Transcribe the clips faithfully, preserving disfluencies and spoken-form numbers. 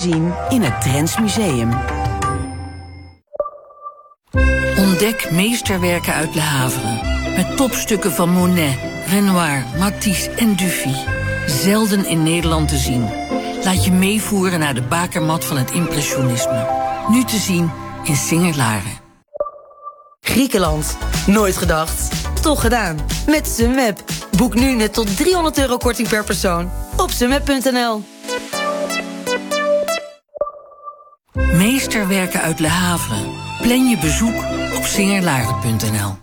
zien in het Drents Museum. Ontdek meesterwerken uit Le Havre. Met topstukken van Monet, Renoir, Matisse en Dufy. Zelden in Nederland te zien. Laat je meevoeren naar de bakermat van het impressionisme. Nu te zien in Singer-Laren. Griekenland. Nooit gedacht. Toch gedaan. Met Sunweb. Boek nu net tot driehonderd euro korting per persoon. Op sunweb punt n l. Meesterwerken uit Le Havre. Plan je bezoek op singerlaren punt n l.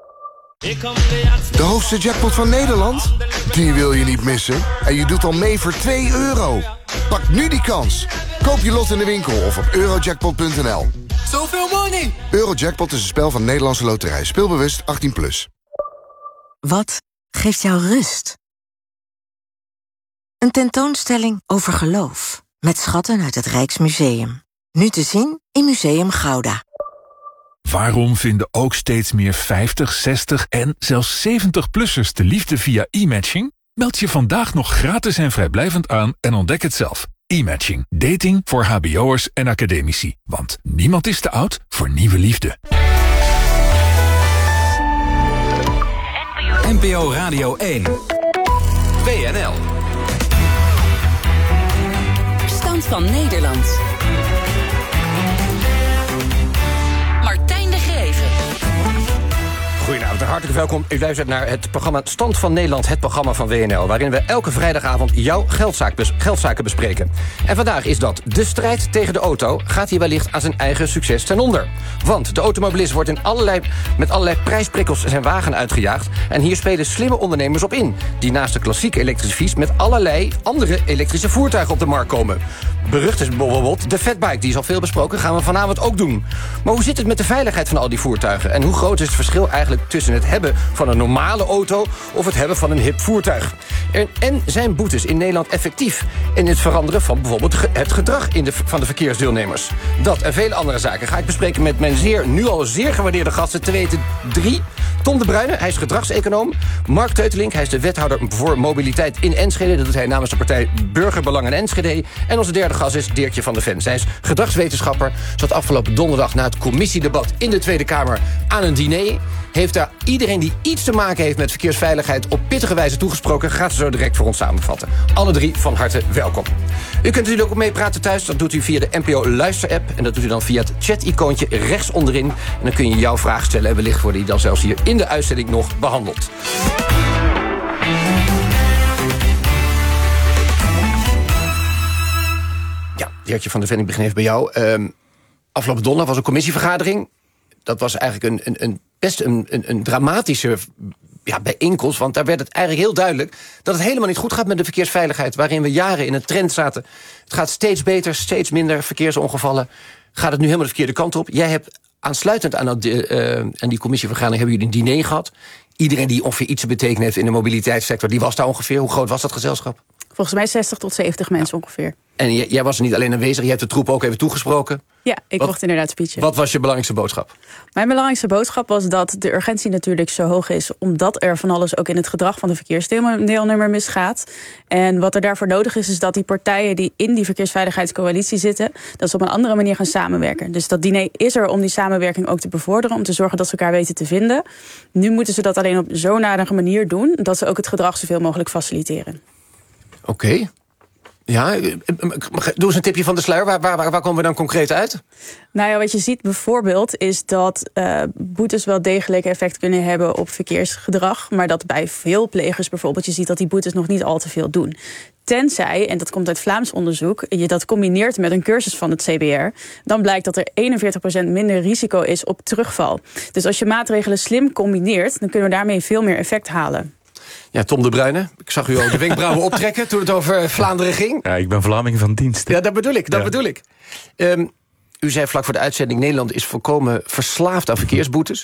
De hoogste jackpot van Nederland? Die wil je niet missen. En je doet al mee voor twee euro. Pak nu die kans. Koop je lot in de winkel of op eurojackpot punt n l. Zoveel money! Eurojackpot is een spel van Nederlandse Loterij. Speelbewust achttien plus. Wat geeft jou rust? Een tentoonstelling over geloof. Met schatten uit het Rijksmuseum. Nu te zien in Museum Gouda. Waarom vinden ook steeds meer vijftig, zestig en zelfs zeventig-plussers de liefde via e-matching? Meld je vandaag nog gratis en vrijblijvend aan en ontdek het zelf. E-matching. Dating voor hbo'ers en academici. Want niemand is te oud voor nieuwe liefde. N P O Radio één. W N L. Stand van Nederland. Martijn de Geven. Goedenavond en hartelijk welkom. U luistert naar het programma Stand van Nederland, het programma van W N L... waarin we elke vrijdagavond jouw geldzaak bes- geldzaken bespreken. En vandaag is dat de strijd tegen de auto... gaat hier wellicht aan zijn eigen succes ten onder. Want de automobilist wordt in allerlei, met allerlei prijsprikkels zijn wagen uitgejaagd... en hier spelen slimme ondernemers op in... die naast de klassieke elektrische fiets... met allerlei andere elektrische voertuigen op de markt komen. Berucht is bijvoorbeeld de fatbike, die is al veel besproken... gaan we vanavond ook doen. Maar hoe zit het met de veiligheid van al die voertuigen? En hoe groot is het verschil eigenlijk tussen het hebben van een normale auto... of het hebben van een hip voertuig? En, en zijn boetes in Nederland effectief in het veranderen van bijvoorbeeld het gedrag in de, van de verkeersdeelnemers? Dat en vele andere zaken ga ik bespreken met mijn zeer, nu al zeer gewaardeerde gasten, te weten drie. Tom de Bruyne, hij is gedragseconoom. Mark Teutelink, hij is de wethouder voor mobiliteit in Enschede. Dat doet hij namens de partij Burgerbelang in Enschede. En onze derde gast is Dirkje van der Ven. Zij is gedragswetenschapper. Zat afgelopen donderdag na het commissiedebat in de Tweede Kamer aan een diner. Heeft daar iedereen die iets te maken heeft met verkeersveiligheid op pittige wijze toegesproken. Gaat ze zo direct voor ons samenvatten. Alle drie van harte welkom. U kunt natuurlijk ook meepraten thuis. Dat doet u via de N P O Luister-app. En dat doet u dan via het chat-icoontje rechts onderin. En dan kun je jouw vraag stellen. En wellicht worden die dan zelfs hier in de uitzending nog behandeld. Ja, Dirkje van der Ven, ik begin even bij jou. Um, afgelopen donderdag was een commissievergadering. Dat was eigenlijk een, een, een best een, een, een dramatische ja, bijeenkomst. Want daar werd het eigenlijk heel duidelijk dat het helemaal niet goed gaat met de verkeersveiligheid. Waarin we jaren in een trend zaten. Het gaat steeds beter, steeds minder verkeersongevallen. Gaat het nu helemaal de verkeerde kant op? Jij hebt aansluitend aan, dat, uh, aan die commissievergadering hebben jullie een diner gehad. Iedereen die ongeveer iets te betekenen heeft in de mobiliteitssector, die was daar ongeveer. Hoe groot was dat gezelschap? Volgens mij zestig tot zeventig mensen ja. ongeveer. En jij, jij was er niet alleen aanwezig, je hebt de troep ook even toegesproken. Ja, ik wat, mocht inderdaad speechen. Wat was je belangrijkste boodschap? Mijn belangrijkste boodschap was dat de urgentie natuurlijk zo hoog is, omdat er van alles ook in het gedrag van de verkeersdeelnemer misgaat. En wat er daarvoor nodig is, is dat die partijen die in die verkeersveiligheidscoalitie zitten, dat ze op een andere manier gaan samenwerken. Dus dat diner is er om die samenwerking ook te bevorderen, om te zorgen dat ze elkaar weten te vinden. Nu moeten ze dat alleen op zo'n nadige manier doen, dat ze ook het gedrag zoveel mogelijk faciliteren. Oké. Okay. Ja, doe eens een tipje van de sluier. Waar, waar, waar komen we dan concreet uit? Nou ja, wat je ziet bijvoorbeeld is dat uh, boetes wel degelijk effect kunnen hebben op verkeersgedrag. Maar dat bij veel plegers bijvoorbeeld, je ziet dat die boetes nog niet al te veel doen. Tenzij, en dat komt uit Vlaams onderzoek, je dat combineert met een cursus van het C B R, dan blijkt dat er eenenveertig procent minder risico is op terugval. Dus als je maatregelen slim combineert, dan kunnen we daarmee veel meer effect halen. Ja, Tom de Bruyne, ik zag u ook de wenkbrauwen optrekken toen het over Vlaanderen ging. Ja, ik ben Vlaming van dienst. Ja, dat bedoel ik, dat ja. bedoel ik. Um, u zei vlak voor de uitzending, Nederland is volkomen verslaafd aan verkeersboetes. Ja.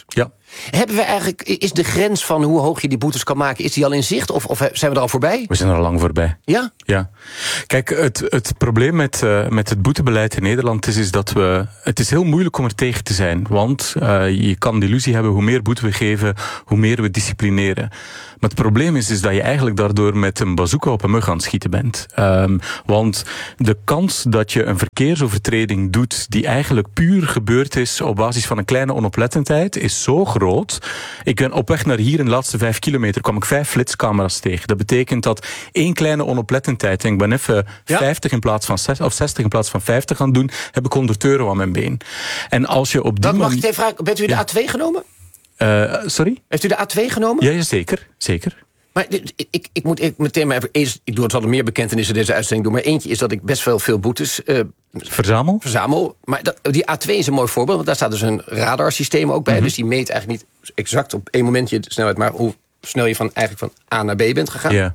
Hebben we eigenlijk, is de grens van hoe hoog je die boetes kan maken, is die al in zicht? Of, of zijn we er al voorbij? We zijn er al lang voorbij. Ja? Ja. Kijk, het, het probleem met, uh, met het boetebeleid in Nederland is, is dat we... Het is heel moeilijk om er tegen te zijn. Want uh, je kan de illusie hebben, hoe meer boete we geven, hoe meer we disciplineren. Maar het probleem is, is dat je eigenlijk daardoor met een bazooka op een mug aan het schieten bent. Um, want de kans dat je een verkeersovertreding doet die eigenlijk puur gebeurd is op basis van een kleine onoplettendheid, is zo groot. Ik ben op weg naar hier in de laatste vijf kilometer kwam ik vijf flitscamera's tegen. Dat betekent dat één kleine onoplettendheid, en ik ben even ja? vijftig in plaats van zestig, of zestig in plaats van vijftig gaan doen, heb ik honderd euro aan mijn been. En als je op die dat mag man... ik even vragen, bent u de ja. A twee genomen? Uh, sorry? Heeft u de A twee genomen? Ja, ja zeker, zeker. Maar ik, ik, ik moet ik meteen maar even... Eens, ik doe het al meer bekentenissen deze uitzending doen, maar eentje is dat ik best wel veel boetes... Uh, verzamel? Verzamel. Maar dat, die A twee is een mooi voorbeeld, want daar staat dus een radarsysteem ook bij. Mm-hmm. Dus die meet eigenlijk niet exact op één momentje de snelheid, maar hoe snel je van, eigenlijk van A naar B bent gegaan. Yeah.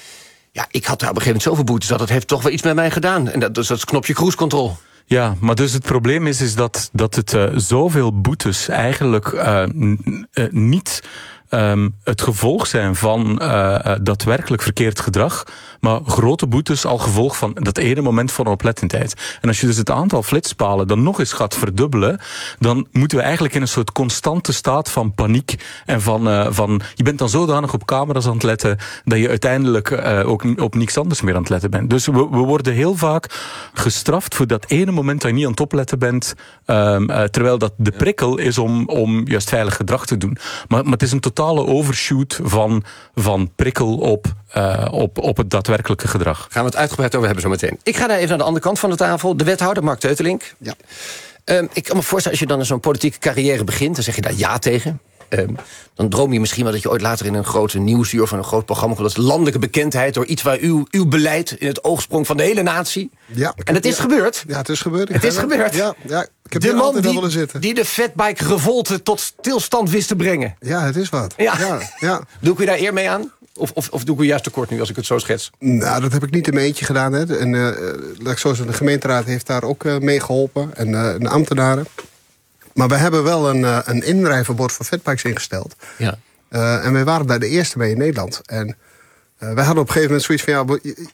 Ja, ik had daar op een gegeven moment zoveel boetes dat het heeft toch wel iets met mij gedaan. En dat, dus dat is knopje cruise control. Ja, maar dus het probleem is, is dat, dat het uh, zoveel boetes eigenlijk uh, n- uh, niet um, het gevolg zijn van uh, uh, daadwerkelijk verkeerd gedrag, maar grote boetes al gevolg van dat ene moment van oplettendheid. En als je dus het aantal flitspalen dan nog eens gaat verdubbelen, dan moeten we eigenlijk in een soort constante staat van paniek en van, uh, van je bent dan zodanig op camera's aan het letten dat je uiteindelijk uh, ook op niks anders meer aan het letten bent. Dus we, we worden heel vaak gestraft voor dat ene moment dat je niet aan het opletten bent, um, uh, terwijl dat de prikkel is om, om juist veilig gedrag te doen. Maar, maar het is een totale overshoot van, van prikkel op, uh, op, op het daadwerkelijke gedrag. Gaan we het uitgebreid over hebben zo meteen. Ik ga daar even naar de andere kant van de tafel. De wethouder, Mark Teutelink. Ja. Um, ik kan me voorstellen, als je dan in zo'n politieke carrière begint, dan zeg je daar ja tegen. Um, dan droom je misschien wel dat je ooit later in een grote nieuwsuur of een groot programma komt. Dat is landelijke bekendheid door iets waar uw, uw beleid in het oog sprong van de hele natie. Ja, en het is ja. gebeurd. Ja, het is gebeurd. Het is gebeurd. Ja, ja, ik heb de hier man altijd die, willen zitten. die de fatbike revolte tot stilstand wist te brengen. Ja, het is wat. Ja. Ja, ja. Doe ik u daar eer mee aan? Of, of, of doe ik u juist tekort nu als ik het zo schets? Nou, dat heb ik niet in mijn eentje gedaan. Hè. En uh, laat ik zo zeggen, de gemeenteraad heeft daar ook uh, mee geholpen. En uh, de ambtenaren. Maar we hebben wel een, uh, een inrijverbod voor fatbikes ingesteld. Ja. Uh, en wij waren daar de eerste mee in Nederland. En uh, wij hadden op een gegeven moment zoiets van... ja,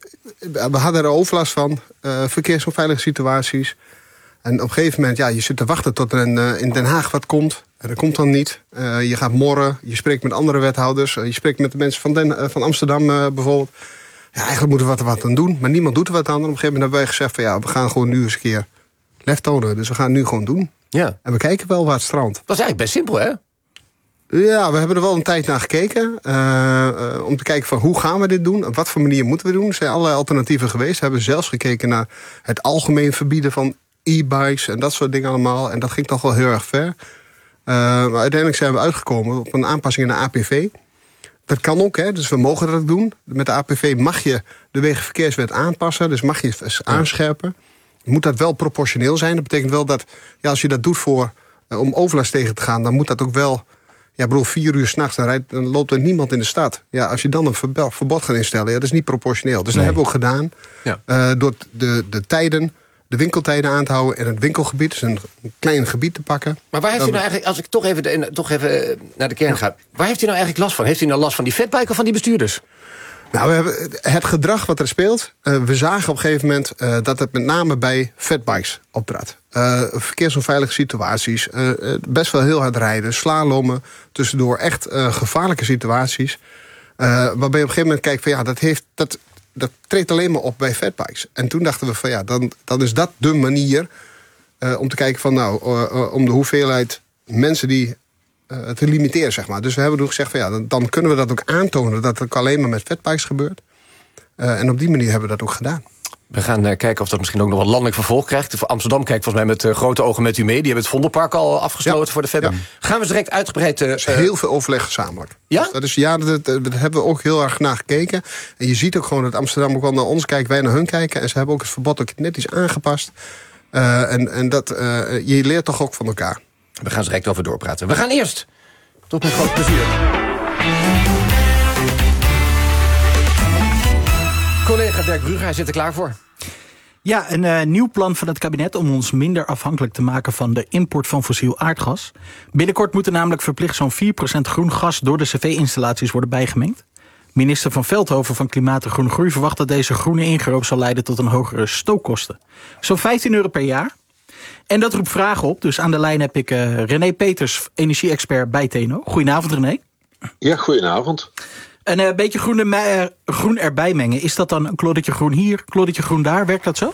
we, we hadden er overlast van. Uh, verkeersonveilige situaties. En op een gegeven moment, ja, je zit te wachten tot er uh, in Den Haag wat komt. En dat komt dan niet. Uh, je gaat morren, je spreekt met andere wethouders. Uh, je spreekt met de mensen van, Den, uh, van Amsterdam uh, bijvoorbeeld. Ja, eigenlijk moeten we wat er wat aan doen. Maar niemand doet er wat aan. En op een gegeven moment hebben wij gezegd van... ja, we gaan gewoon nu eens een keer lef tonen. Dus we gaan het nu gewoon doen. Ja. En we kijken wel waar het strandt. Dat is eigenlijk best simpel, hè? Ja, we hebben er wel een tijd naar gekeken. Uh, uh, om te kijken van hoe gaan we dit doen? Op wat voor manier moeten we doen? Er zijn allerlei alternatieven geweest. We hebben zelfs gekeken naar het algemeen verbieden van e-bikes en dat soort dingen allemaal. En dat ging toch wel heel erg ver. Uh, maar uiteindelijk zijn we uitgekomen op een aanpassing in de A P V. Dat kan ook, hè? Dus we mogen dat ook doen. Met de A P V mag je de Wegenverkeerswet aanpassen. Dus mag je het aanscherpen. Moet dat wel proportioneel zijn. Dat betekent wel dat ja, als je dat doet voor, uh, om overlast tegen te gaan... dan moet dat ook wel... Ja, bedoel, vier uur s'nachts, dan, rijdt, dan loopt er niemand in de stad. Ja, als je dan een verbod, verbod gaat instellen, ja, dat is niet proportioneel. Dus nee. Dat hebben we ook gedaan. Ja. Uh, door de, de tijden, de winkeltijden aan te houden... en het winkelgebied, dus een, een klein gebied te pakken. Maar waar heeft u nou eigenlijk, als ik toch even, de, toch even naar de kern ja. ga... waar heeft u nou eigenlijk last van? Heeft u nou last van die fatbike of van die bestuurders? Nou, we hebben het gedrag wat er speelt. Uh, we zagen op een gegeven moment uh, dat het met name bij fatbikes optrad. Uh, verkeersonveilige situaties, uh, best wel heel hard rijden, slalommen, tussendoor echt uh, gevaarlijke situaties. Uh, waarbij je op een gegeven moment kijkt van ja, dat, heeft, dat, dat treedt alleen maar op bij fatbikes. En toen dachten we van ja, dan, dan is dat de manier uh, om te kijken van nou, uh, uh, om de hoeveelheid mensen die... Uh, te limiteren, zeg maar. Dus we hebben toen gezegd van ja, dan, dan kunnen we dat ook aantonen dat het alleen maar met fatbikes gebeurt. Uh, en op die manier hebben we dat ook gedaan. We gaan uh, kijken of dat misschien ook nog wel landelijk vervolg krijgt. Voor Amsterdam kijkt volgens mij met uh, grote ogen met u mee. Die hebben het Vondelpark al afgesloten ja. voor de fatbike. Ja. Gaan we direct uitgebreid... Uh, dus heel veel overleg gezamenlijk. Ja? Dus dat is, ja, dat, dat hebben we ook heel erg naar gekeken. En je ziet ook gewoon dat Amsterdam ook wel naar ons kijkt, wij naar hun kijken. En ze hebben ook het verbod ook net iets aangepast. Uh, en en dat, uh, je leert toch ook van elkaar. We gaan direct over doorpraten. We gaan eerst, tot mijn groot plezier... collega Dirk Brugge, hij zit er klaar voor. Ja, een uh, nieuw plan van het kabinet om ons minder afhankelijk te maken van de import van fossiel aardgas. Binnenkort moet er namelijk verplicht zo'n vier procent groen gas door de cv-installaties worden bijgemengd. Minister Van Veldhoven van Klimaat en Groene Groei verwacht dat deze groene ingroop zal leiden tot een hogere stookkosten. Zo'n vijftien euro per jaar. En dat roept vragen op. Dus aan de lijn heb ik uh, René Peters, energie-expert bij TNO. Goedenavond, René. Ja, goedenavond. Een uh, beetje groene me- groen erbij mengen. Is dat dan een kloddetje groen hier, kloddetje groen daar? Werkt dat zo?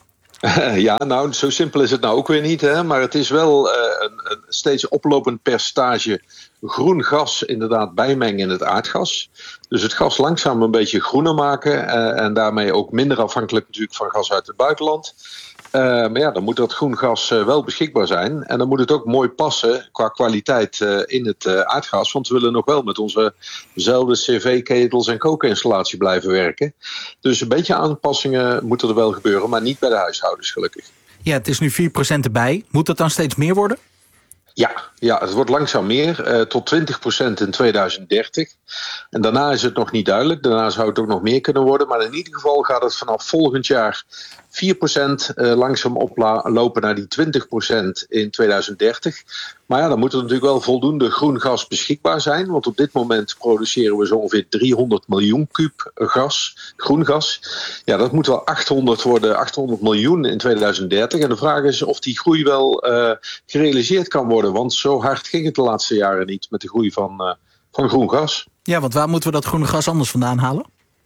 Uh, ja, nou, zo simpel is het nou ook weer niet. Hè? Maar het is wel uh, een, een steeds oplopend percentage groen gas inderdaad bijmengen in het aardgas. Dus het gas langzaam een beetje groener maken. Uh, en daarmee ook minder afhankelijk natuurlijk van gas uit het buitenland. Uh, maar ja, dan moet dat groen gas uh, wel beschikbaar zijn. En dan moet het ook mooi passen qua kwaliteit uh, in het uh, aardgas. Want we willen nog wel met onzezelfde cv-ketels en kookinstallatie blijven werken. Dus een beetje aanpassingen moeten er wel gebeuren, maar niet bij de huishoudens gelukkig. Ja, het is nu vier procent erbij. Moet dat dan steeds meer worden? Ja, ja, het wordt langzaam meer, uh, tot twintig procent in tweeduizend dertig. En daarna is het nog niet duidelijk. Daarna zou het ook nog meer kunnen worden. Maar in ieder geval gaat het vanaf volgend jaar vier procent uh, langzaam oplopen naar die twintig procent in tweeduizend dertig. Maar ja, dan moet er natuurlijk wel voldoende groen gas beschikbaar zijn. Want op dit moment produceren we zo ongeveer driehonderd miljoen kuub gas, groen gas. Ja, dat moet wel achthonderd worden, achthonderd miljoen in tweeduizend dertig. En de vraag is of die groei wel uh, gerealiseerd kan worden. Want zo hard ging het de laatste jaren niet met de groei van, uh, van groen gas. Ja, want waar moeten we dat groene gas anders vandaan halen?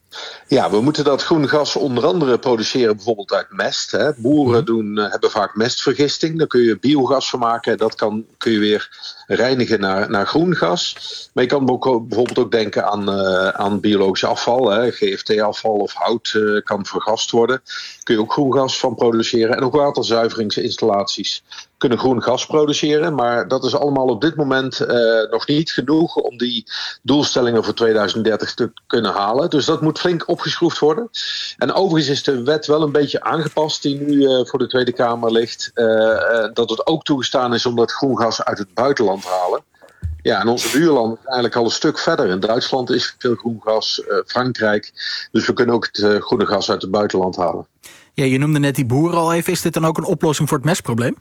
Ja, we moeten dat groen gas onder andere produceren bijvoorbeeld uit mest. Hè. Boeren doen, uh, hebben vaak mestvergisting. Daar kun je biogas van maken. Dat kan, kun je weer reinigen naar, naar groen gas. Maar je kan ook, bijvoorbeeld ook denken aan, uh, aan biologisch afval. Hè. G F T-afval of hout uh, kan vergast worden. Daar kun je ook groen gas van produceren. En ook waterzuiveringsinstallaties kunnen groen gas produceren. Maar dat is allemaal op dit moment uh, nog niet genoeg om die doelstellingen voor tweeduizend dertig te kunnen halen. Dus dat moet flink opgeschroefd worden. En overigens is de wet wel een beetje aangepast die nu uh, voor de Tweede Kamer ligt. Uh, uh, dat het ook toegestaan is om dat groen gas uit het buitenland te halen. Ja, en onze buurland is eigenlijk al een stuk verder. In Duitsland is veel groen gas, uh, Frankrijk. Dus we kunnen ook het uh, groene gas uit het buitenland halen. Ja, je noemde net die boeren al even. Is dit dan ook een oplossing voor het mestprobleem?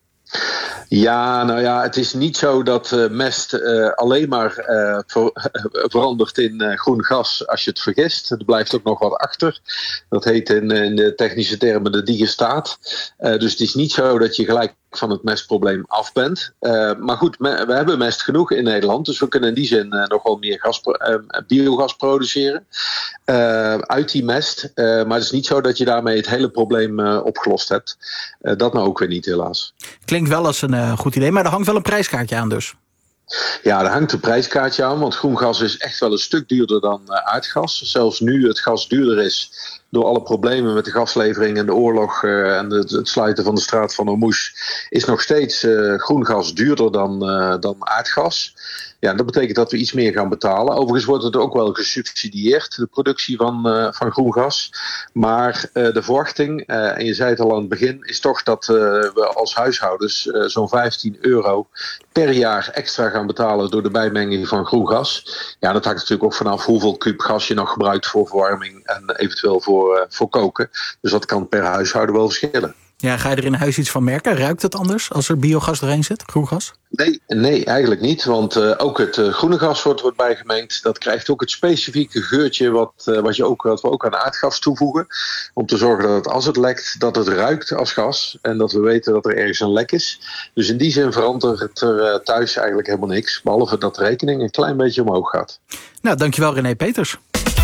Ja, nou ja, het is niet zo dat uh, mest uh, alleen maar uh, ver, verandert in uh, groen gas als je het vergist. Er blijft ook nog wat achter. Dat heet in, in de technische termen de digestaat. Uh, dus het is niet zo dat je gelijk van het mestprobleem af bent. Uh, maar goed, me, we hebben mest genoeg in Nederland. Dus we kunnen in die zin uh, nog wel meer gas, uh, biogas produceren uh, uit die mest. Uh, maar het is niet zo dat je daarmee het hele probleem uh, opgelost hebt. Uh, dat nou ook weer niet, helaas. Klinkt wel als een uh, goed idee, maar er hangt wel een prijskaartje aan dus. Ja, er hangt een prijskaartje aan, want groen gas is echt wel een stuk duurder dan uh, aardgas. Zelfs nu het gas duurder is door alle problemen met de gaslevering en de oorlog uh, en de, het sluiten van de straat van Hormuz, is nog steeds uh, groen gas duurder dan, uh, dan aardgas. Ja, dat betekent dat we iets meer gaan betalen. Overigens wordt het ook wel gesubsidieerd, de productie van, uh, van groen gas. Maar uh, de verwachting, uh, en je zei het al aan het begin, is toch dat uh, we als huishoudens uh, zo'n vijftien euro per jaar extra gaan betalen door de bijmenging van groen gas. Ja, dat hangt natuurlijk ook vanaf hoeveel kuub gas je nog gebruikt voor verwarming en eventueel voor, uh, voor koken. Dus dat kan per huishouden wel verschillen. Ja, ga je er in huis iets van merken? Ruikt het anders als er biogas erin zit, groen gas? Nee, nee, eigenlijk niet. Want uh, ook het uh, groene gas wordt, wordt bijgemengd. Dat krijgt ook het specifieke geurtje wat, uh, wat, je ook, wat we ook aan aardgas toevoegen. Om te zorgen dat het, als het lekt, dat het ruikt als gas. En dat we weten dat er ergens een lek is. Dus in die zin verandert er uh, thuis eigenlijk helemaal niks. Behalve dat de rekening een klein beetje omhoog gaat. Nou, dankjewel René Peters.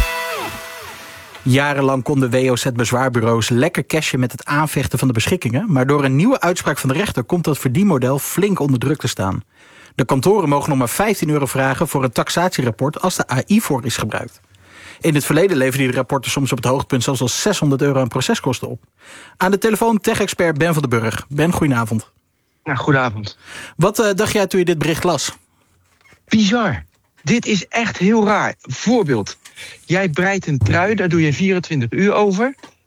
Jarenlang konden W O Z-bezwaarbureaus lekker cashen met het aanvechten van de beschikkingen, maar door een nieuwe uitspraak van de rechter komt dat verdienmodel flink onder druk te staan. De kantoren mogen nog maar vijftien euro vragen voor een taxatierapport als de A I voor is gebruikt. In het verleden leverden die rapporten soms op het hoogtepunt zelfs al zeshonderd euro aan proceskosten op. Aan de telefoon tech-expert Ben van den Burg. Ben, goedenavond. Nou, goedenavond. Wat uh, dacht jij toen je dit bericht las? Bizar. Dit is echt heel raar. Voorbeeld. Jij breidt een trui, daar doe je vierentwintig uur over.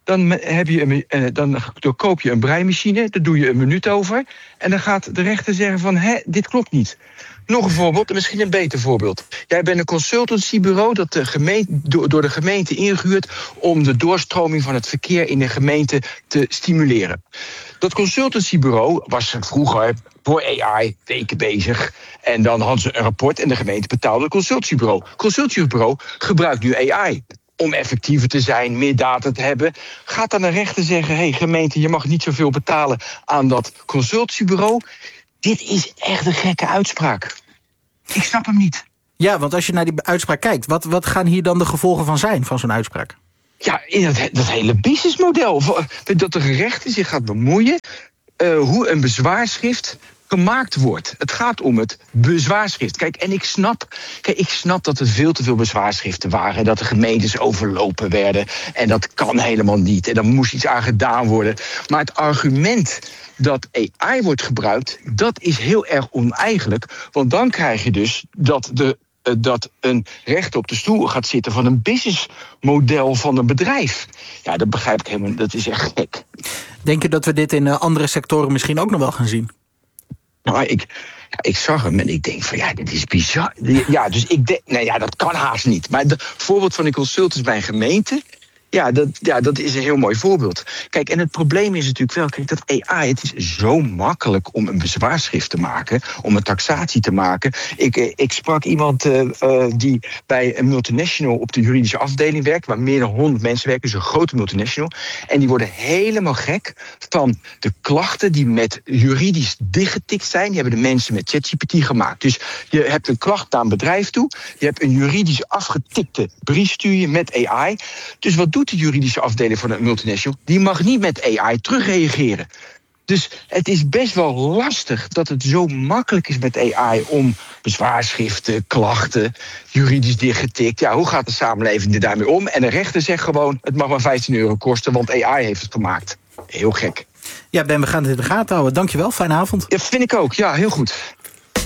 Dan, heb je een, uh, dan, dan koop je een breimachine, daar doe je een minuut over. En dan gaat de rechter zeggen van, hé, dit klopt niet. Nog een voorbeeld, en misschien een beter voorbeeld. Jij bent een consultancybureau dat de gemeente, door de gemeente ingehuurd om de doorstroming van het verkeer in de gemeente te stimuleren. Dat consultancybureau was vroeger voor A I weken bezig. En dan hadden ze een rapport en de gemeente betaalde het consultancybureau. Het consultancybureau gebruikt nu A I. Om effectiever te zijn, meer data te hebben. Gaat dan een rechter zeggen, hé hey, gemeente, je mag niet zoveel betalen aan dat consultancybureau. Dit is echt een gekke uitspraak. Ik snap hem niet. Ja, want als je naar die uitspraak kijkt, wat, wat gaan hier dan de gevolgen van zijn, van zo'n uitspraak? Ja, in dat, dat hele businessmodel. Dat de rechter zich gaat bemoeien uh, hoe een bezwaarschrift gemaakt wordt. Het gaat om het bezwaarschrift. Kijk, en ik snap, kijk, ik snap dat er veel te veel bezwaarschriften waren. En dat de gemeentes overlopen werden. En dat kan helemaal niet. En daar moest iets aan gedaan worden. Maar het argument dat A I wordt gebruikt, dat is heel erg oneigenlijk. Want dan krijg je dus dat de dat een rechter op de stoel gaat zitten van een businessmodel van een bedrijf. Ja, dat begrijp ik helemaal. Dat is echt gek. Denk je dat we dit in andere sectoren misschien ook nog wel gaan zien? Nou, ik, ja, ik zag hem en ik denk van ja, dit is bizar. Ja, dus ik denk, nou ja, dat kan haast niet. Maar het voorbeeld van de consultants bij een gemeente, ja dat, ja, dat is een heel mooi voorbeeld. Kijk, en het probleem is natuurlijk wel, kijk, dat A I, het is zo makkelijk om een bezwaarschrift te maken, om een taxatie te maken. Ik, ik sprak iemand uh, uh, die bij een multinational op de juridische afdeling werkt, waar meer dan honderd mensen werken, dus een grote multinational. En die worden helemaal gek van de klachten die met juridisch dichtgetikt zijn. Die hebben de mensen met ChatGPT gemaakt. Dus je hebt een klacht naar een bedrijf toe, je hebt een juridisch afgetikte brief stuur je met A I. Dus wat doet de juridische afdeling van een multinational? Die mag niet met A I terugreageren. Dus het is best wel lastig dat het zo makkelijk is met A I om bezwaarschriften, klachten, juridisch dichtgetikt. Ja, hoe gaat de samenleving er daarmee om? En de rechter zegt gewoon, het mag maar vijftien euro kosten, want A I heeft het gemaakt. Heel gek. Ja, Ben, we gaan het in de gaten houden. Dankjewel, fijne avond. Ja, vind ik ook. Ja, heel goed.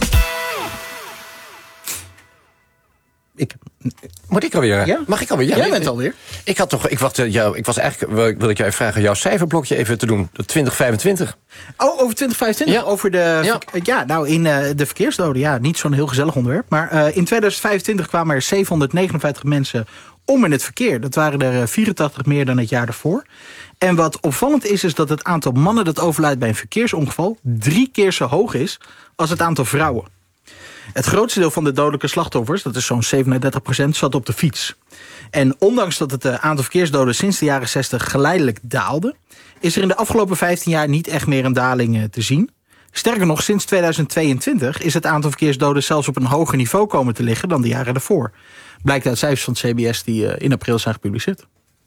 Ik, moet ik alweer? Ja? Mag ik alweer? Ja, Jij bent alweer. Ik had toch, ik wacht, jou, ik was eigenlijk, wil ik jou vragen jouw cijferblokje even te doen. De twintig vijfentwintig. Oh, over twintig vijfentwintig? Ja. Over de, ja. ja, nou, in uh, de verkeersdoden, ja, niet zo'n heel gezellig onderwerp. Maar uh, in tweeduizend vijfentwintig kwamen er zevenhonderdnegenenvijftig mensen om in het verkeer. Dat waren er vierentachtig meer dan het jaar daarvoor. En wat opvallend is, is dat het aantal mannen dat overlijdt bij een verkeersongeval drie keer zo hoog is als het aantal vrouwen. Het grootste deel van de dodelijke slachtoffers, dat is zo'n zevenendertig procent, zat op de fiets. En ondanks dat het aantal verkeersdoden sinds de jaren zestig geleidelijk daalde, is er in de afgelopen vijftien jaar niet echt meer een daling te zien. Sterker nog, sinds tweeduizend tweeëntwintig is het aantal verkeersdoden zelfs op een hoger niveau komen te liggen dan de jaren daarvoor. Blijkt uit cijfers van het C B S die in april zijn gepubliceerd.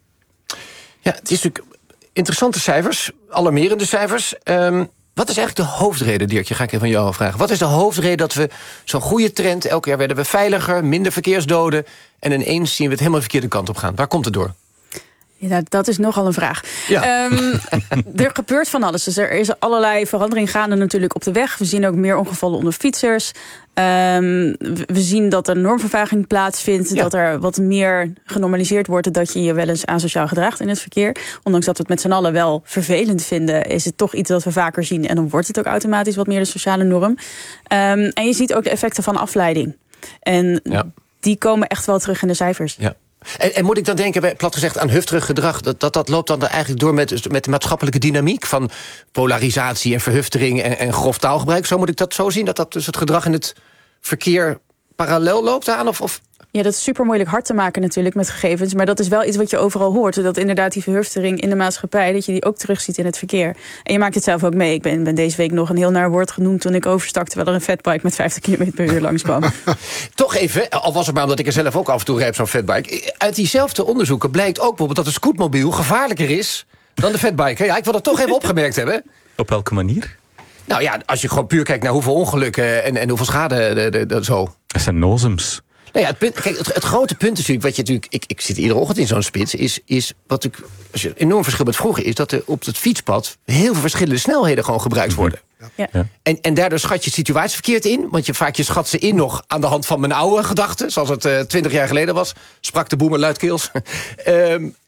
Ja, het is natuurlijk interessante cijfers, alarmerende cijfers. Um... Wat is eigenlijk de hoofdreden, Dirkje? Ga ik even van jou vragen. Wat is de hoofdreden dat we zo'n goede trend, elk jaar werden we veiliger, minder verkeersdoden, en ineens zien we het helemaal de verkeerde kant op gaan? Waar komt het door? Ja, dat is nogal een vraag. Ja. Um, er gebeurt van alles. Dus er is allerlei verandering gaande natuurlijk op de weg. We zien ook meer ongevallen onder fietsers. Um, we zien dat er normvervaging plaatsvindt. Ja. Dat er wat meer genormaliseerd wordt dat je je wel eens asociaal gedraagt in het verkeer. Ondanks dat we het met z'n allen wel vervelend vinden, is het toch iets dat we vaker zien. En dan wordt het ook automatisch wat meer de sociale norm. Um, en je ziet ook de effecten van afleiding. En ja. die komen echt wel terug in de cijfers. Ja. En, en moet ik dan denken, plat gezegd, aan hufterig gedrag, dat, dat dat loopt dan eigenlijk door met, met de maatschappelijke dynamiek van polarisatie en verhuftering en, en grof taalgebruik? Zo moet ik dat zo zien, dat dat dus het gedrag in het verkeer parallel loopt aan? Of, of? Ja, dat is super moeilijk hard te maken natuurlijk met gegevens. Maar dat is wel iets wat je overal hoort. Dat inderdaad die verhuftering in de maatschappij, dat je die ook terugziet in het verkeer. En je maakt het zelf ook mee. Ik ben, ben deze week nog een heel naar woord genoemd toen ik overstak, terwijl er een fatbike met vijftig kilometer per uur langskwam. Toch even, al was het maar omdat ik er zelf ook af en toe rijd, zo'n fatbike. Uit diezelfde onderzoeken blijkt ook bijvoorbeeld dat een scootmobiel gevaarlijker is dan de fatbike. Ja, ik wil dat toch even opgemerkt hebben. Op welke manier? Nou ja, als je gewoon puur kijkt naar hoeveel ongelukken en, en hoeveel schade de, de, de, zo. Dat zijn nozems. Nou ja, het, punt, kijk, het, het grote punt is natuurlijk, wat je natuurlijk, ik, ik zit iedere ochtend in zo'n spits, is, is wat ik, als je een enorm verschil met vroeger is, dat er op het fietspad heel veel verschillende snelheden gewoon gebruikt worden. Ja. Ja. En, en daardoor schat je de situatie verkeerd in, want je vaak je schat ze in nog aan de hand van mijn oude gedachten, zoals het twintig uh, jaar geleden was, sprak de boemer luidkeels. um,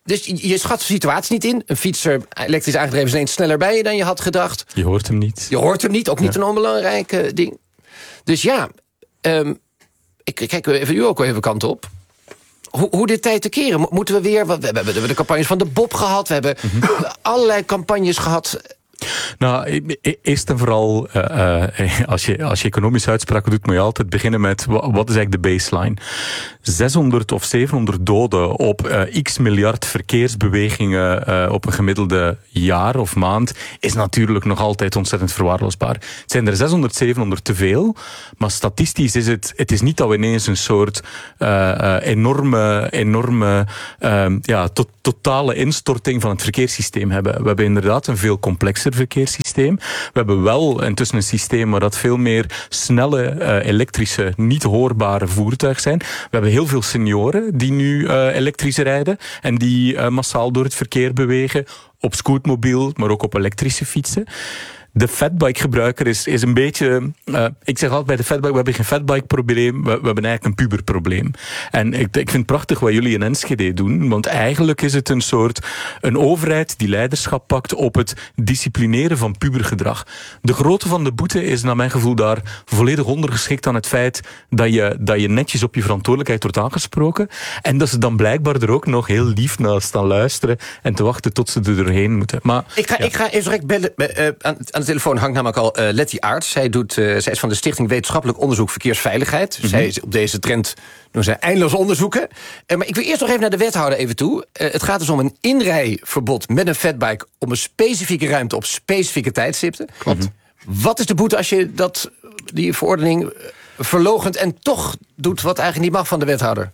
dus je, je schat de situatie niet in. Een fietser, elektrisch aangedreven, is ineens sneller bij je dan je had gedacht. Je hoort hem niet. Je hoort hem niet, ook niet ja. een onbelangrijk uh, ding. Dus ja, um, ik kijk even u ook even kant op. Hoe, hoe dit tijd te keren? Moeten we weer... We hebben, we hebben de campagnes van de Bob gehad. We hebben mm-hmm. allerlei campagnes gehad. Nou, eerst en vooral, uh, uh, als, je, als je economische uitspraken doet, moet je altijd beginnen met, wat is eigenlijk de baseline? zeshonderd of zevenhonderd doden op uh, x miljard verkeersbewegingen uh, op een gemiddelde jaar of maand, is natuurlijk nog altijd ontzettend verwaarloosbaar. Het zijn er zeshonderd, zevenhonderd te veel, maar statistisch is het, het is niet dat we ineens een soort uh, uh, enorme, enorme uh, ja, to- totale instorting van het verkeerssysteem hebben. We hebben inderdaad een veel complexer verkeerssysteem. We hebben wel intussen een systeem waar dat veel meer snelle, uh, elektrische, niet hoorbare voertuigen zijn. We hebben heel veel senioren die nu uh, elektrisch rijden en die uh, massaal door het verkeer bewegen, op scootmobiel, maar ook op elektrische fietsen. De fatbike-gebruiker is, is een beetje... Uh, ik zeg altijd bij de fatbike, we hebben geen fatbike-probleem, we, we hebben eigenlijk een puberprobleem. En ik, ik vind het prachtig wat jullie in Enschede doen, want eigenlijk is het een soort... een overheid die leiderschap pakt op het disciplineren van pubergedrag. De grootte van de boete is naar mijn gevoel daar volledig ondergeschikt aan het feit dat je, dat je netjes op je verantwoordelijkheid wordt aangesproken en dat ze dan blijkbaar er ook nog heel lief naar staan luisteren en te wachten tot ze er doorheen moeten. Maar, ik, ga, ja. ik ga even direct bellen... Uh, aan, aan de telefoon hangt namelijk al uh, Letty Aarts. Zij, doet, uh, zij is van de Stichting Wetenschappelijk Onderzoek Verkeersveiligheid. Mm-hmm. Zij is op deze trend doen zij eindeloos onderzoeken. Uh, maar ik wil eerst nog even naar de wethouder even toe. Uh, het gaat dus om een inrijverbod met een fatbike op een specifieke ruimte op specifieke tijdstipten. Klopt. Mm-hmm. Wat is de boete als je dat, die verordening uh, verloochent en toch doet wat eigenlijk niet mag van de wethouder?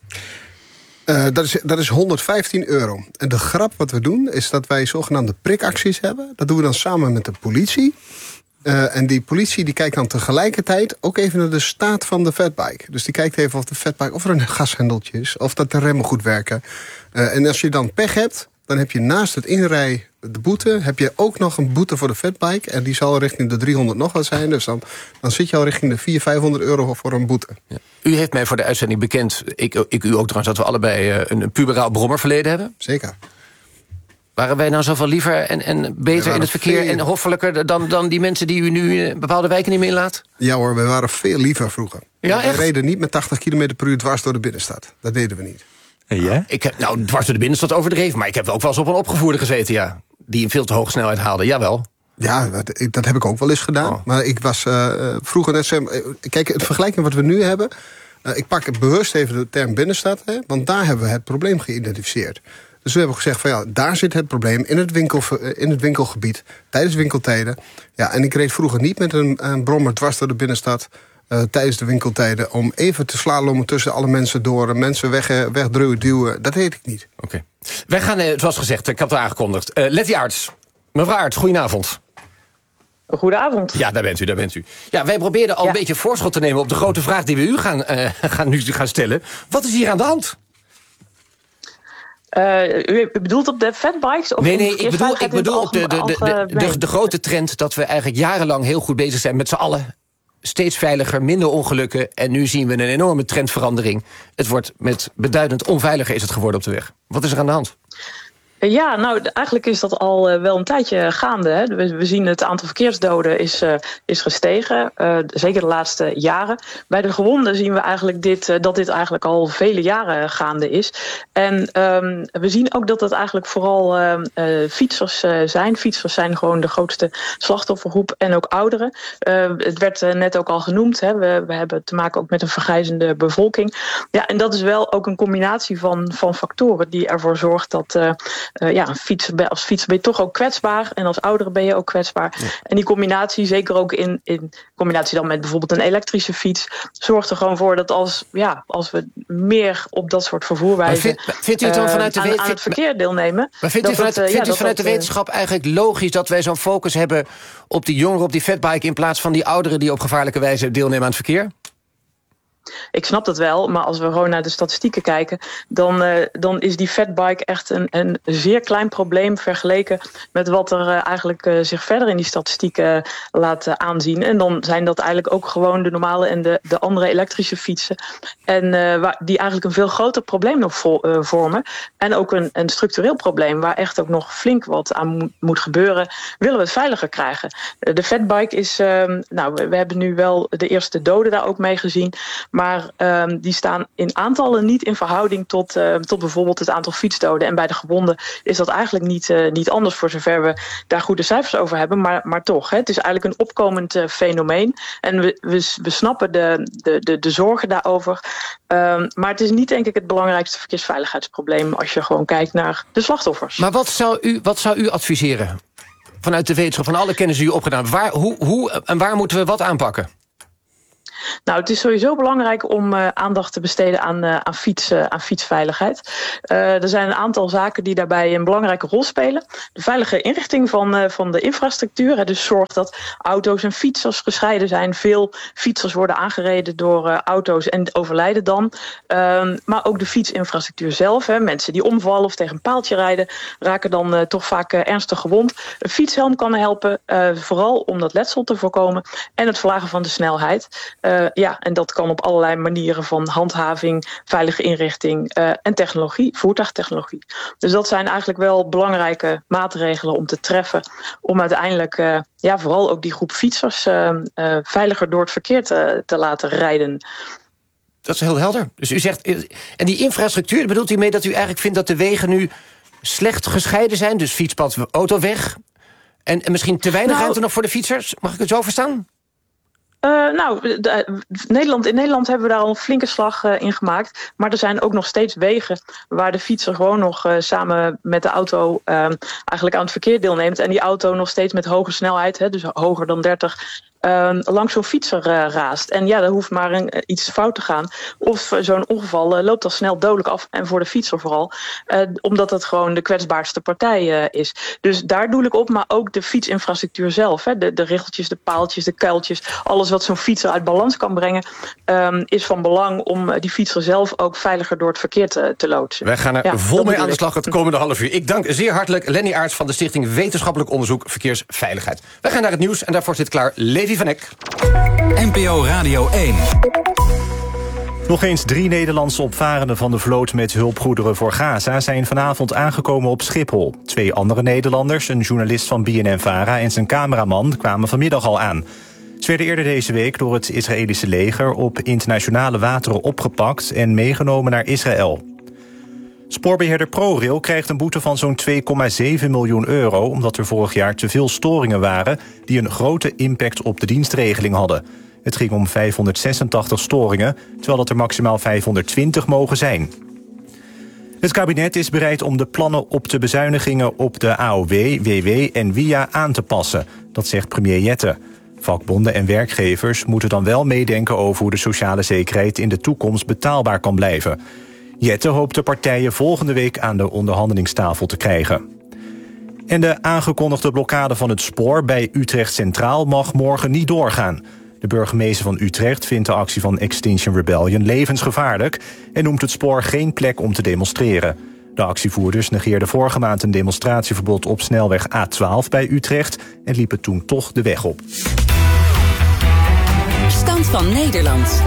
Uh, dat, is, dat is honderdvijftien euro. En de grap wat we doen, is dat wij zogenaamde prikacties hebben. Dat doen we dan samen met de politie. Uh, en die politie die kijkt dan tegelijkertijd ook even naar de staat van de fatbike. Dus die kijkt even of de fatbike, of er een gashendeltje is, of dat de remmen goed werken. Uh, en als je dan pech hebt, dan heb je naast het inrij de boete, heb je ook nog een boete voor de fatbike. En die zal richting de driehonderd nog wat zijn. Dus dan, dan zit je al richting de vierhonderd, vijfhonderd euro voor een boete. Ja. U heeft mij voor de uitzending bekend, ik, ik u ook trouwens, dat we allebei uh, een puberaal brommerverleden hebben. Zeker. Waren wij nou zoveel liever en, en beter in het verkeer veel... en hoffelijker dan, dan die mensen die u nu in bepaalde wijken niet meer inlaat? Ja hoor, we waren veel liever vroeger. Ja, echt? We reden niet met tachtig kilometer per uur dwars door de binnenstad. Dat deden we niet. En jij? Ik heb, nou, dwars door de binnenstad overdreven, maar ik heb ook wel eens op een opgevoerde gezeten, ja. Die een veel te hoge snelheid haalde, jawel. Ja, dat, dat heb ik ook wel eens gedaan. Oh. Maar ik was uh, vroeger net zo... Kijk, het vergelijking wat we nu hebben... Uh, ik pak bewust even de term binnenstad, hè, want daar hebben we het probleem geïdentificeerd. Dus we hebben gezegd van ja, daar zit het probleem in het, winkel, in het winkelgebied, tijdens winkeltijden. Ja, en ik reed vroeger niet met een, een brommer dwars door de binnenstad uh, tijdens de winkeltijden om even te slalommen tussen alle mensen door, mensen weg, wegdruwen, duwen. Dat deed ik niet. Oké. Okay. Wij gaan, uh, zoals gezegd, ik heb het aangekondigd. Uh, Letty Aarts, mevrouw Aarts, goedenavond. Goedenavond. Ja, daar bent u, daar bent u. Ja, wij probeerden al ja. een beetje voorschot te nemen op de grote vraag die we u gaan, uh, gaan, nu gaan stellen. Wat is hier aan de hand? Uh, u bedoelt op de fatbikes? Of nee, nee, ik bedoel, ik bedoel op de, de, de, de, de, de grote trend dat we eigenlijk jarenlang heel goed bezig zijn met z'n allen. Steeds veiliger, minder ongelukken. En nu zien we een enorme trendverandering. Het wordt met beduidend onveiliger is het geworden op de weg. Wat is er aan de hand? Ja, nou, eigenlijk is dat al uh, wel een tijdje gaande. Hè. We, we zien het aantal verkeersdoden is, uh, is gestegen, uh, zeker de laatste jaren. Bij de gewonden zien we eigenlijk dit, uh, dat dit eigenlijk al vele jaren gaande is. En um, we zien ook dat het eigenlijk vooral uh, uh, fietsers uh, zijn. Fietsers zijn gewoon de grootste slachtoffergroep en ook ouderen. Uh, het werd uh, net ook al genoemd. Hè. We, we hebben te maken ook met een vergrijzende bevolking. Ja, en dat is wel ook een combinatie van, van factoren die ervoor zorgt dat... Uh, Uh, ja, fietser, als fietser ben je toch ook kwetsbaar. En als oudere ben je ook kwetsbaar. Ja. En die combinatie, zeker ook in, in combinatie dan met bijvoorbeeld een elektrische fiets, zorgt er gewoon voor dat als, ja, als we meer op dat soort vervoerwijzen vind, vindt u het dan vanuit de uh, aan, aan het verkeer deelnemen. Maar vindt u vanuit, het, uh, vindt ja, u vanuit dat, de wetenschap eigenlijk logisch dat wij zo'n focus hebben op die jongeren op die fatbike in plaats van die ouderen die op gevaarlijke wijze deelnemen aan het verkeer? ik snap dat wel, maar als we gewoon naar de statistieken kijken, dan, uh, dan is die fatbike echt een, een zeer klein probleem vergeleken met wat er uh, eigenlijk uh, zich verder in die statistieken uh, laat uh, aanzien. En dan zijn dat eigenlijk ook gewoon de normale en de, de andere elektrische fietsen. En uh, waar, die eigenlijk een veel groter probleem nog vo, uh, vormen. En ook een, een structureel probleem waar echt ook nog flink wat aan moet, moet gebeuren. Willen we het veiliger krijgen? Uh, de fatbike is, uh, nou, we, we hebben nu wel de eerste doden daar ook mee gezien. Maar uh, die staan in aantallen niet in verhouding tot, uh, tot bijvoorbeeld het aantal fietsdoden. En bij de gewonden is dat eigenlijk niet, uh, niet anders, voor zover we daar goede cijfers over hebben. Maar, maar toch, hè, het is eigenlijk een opkomend uh, fenomeen. En we, we, we snappen de, de, de, de zorgen daarover. Um, maar het is niet, denk ik, het belangrijkste verkeersveiligheidsprobleem als je gewoon kijkt naar de slachtoffers. Maar wat zou u, wat zou u adviseren vanuit de wetenschap, van alle kennis die u opgedaan hebt? Waar, hoe, hoe en waar moeten we wat aanpakken? Nou, het is sowieso belangrijk om uh, aandacht te besteden aan, uh, aan, fiets, uh, aan fietsveiligheid. Uh, er zijn een aantal zaken die daarbij een belangrijke rol spelen. De veilige inrichting van, uh, van de infrastructuur. Hè, dus zorg dat auto's en fietsers gescheiden zijn. Veel fietsers worden aangereden door uh, auto's en overlijden dan. Uh, maar ook de fietsinfrastructuur zelf. Hè, mensen die omvallen of tegen een paaltje rijden, raken dan uh, toch vaak uh, ernstig gewond. Een fietshelm kan helpen, uh, vooral om dat letsel te voorkomen. En het verlagen van de snelheid. Uh, ja, en dat kan op allerlei manieren, van handhaving, veilige inrichting uh, en technologie, voertuigtechnologie. Dus dat zijn eigenlijk wel belangrijke maatregelen om te treffen, om uiteindelijk uh, ja, vooral ook die groep fietsers uh, uh, veiliger door het verkeer te, te laten rijden. Dat is heel helder. Dus u zegt, en die infrastructuur, bedoelt u mee dat u eigenlijk vindt dat de wegen nu slecht gescheiden zijn? Dus fietspad, autoweg. En, en misschien te weinig nou, ruimte nog voor de fietsers? Mag ik het zo verstaan? Uh, nou, de, uh, Nederland, in Nederland hebben we daar al een flinke slag uh, in gemaakt. Maar er zijn ook nog steeds wegen waar de fietser gewoon nog uh, samen met de auto uh, eigenlijk aan het verkeer deelneemt. En die auto nog steeds met hoge snelheid, hè, dus hoger dan dertig... Uh, langs zo'n fietser uh, raast. En ja, er hoeft maar een, uh, iets fout te gaan. Of uh, zo'n ongeval uh, loopt al snel dodelijk af. En voor de fietser vooral. Uh, omdat het gewoon de kwetsbaarste partij uh, is. Dus daar doe ik op. Maar ook de fietsinfrastructuur zelf. Hè. De, de richeltjes, de paaltjes, de kuiltjes. Alles wat zo'n fietser uit balans kan brengen. Um, is van belang om uh, die fietser zelf ook veiliger door het verkeer te, te loodsen. Wij gaan er ja, vol mee aan de slag het komende half uur. Ik dank zeer hartelijk Lenny Aerts van de Stichting Wetenschappelijk Onderzoek Verkeersveiligheid. Wij gaan naar het nieuws en daarvoor zit klaar Levi van Eck. N P O Radio één. Nog eens drie Nederlandse opvarenden van de vloot met hulpgoederen voor Gaza zijn vanavond aangekomen op Schiphol. Twee andere Nederlanders, een journalist van B N N-Vara en zijn cameraman, kwamen vanmiddag al aan. Ze werden eerder deze week door het Israëlische leger op internationale wateren opgepakt en meegenomen naar Israël. Spoorbeheerder ProRail krijgt een boete van zo'n twee komma zeven miljoen euro... omdat er vorig jaar te veel storingen waren die een grote impact op de dienstregeling hadden. Het ging om vijfhonderdzesentachtig storingen, terwijl dat er maximaal vijfhonderdtwintig mogen zijn. Het kabinet is bereid om de plannen op de bezuinigingen op de A O W, W W en W I A aan te passen. Dat zegt premier Jette. Vakbonden en werkgevers moeten dan wel meedenken over hoe de sociale zekerheid in de toekomst betaalbaar kan blijven. Jette hoopt de partijen volgende week aan de onderhandelingstafel te krijgen. En de aangekondigde blokkade van het spoor bij Utrecht Centraal mag morgen niet doorgaan. De burgemeester van Utrecht vindt de actie van Extinction Rebellion levensgevaarlijk en noemt het spoor geen plek om te demonstreren. De actievoerders negeerden vorige maand een demonstratieverbod op snelweg A twaalf bij Utrecht en liepen toen toch de weg op. Stand van Nederland.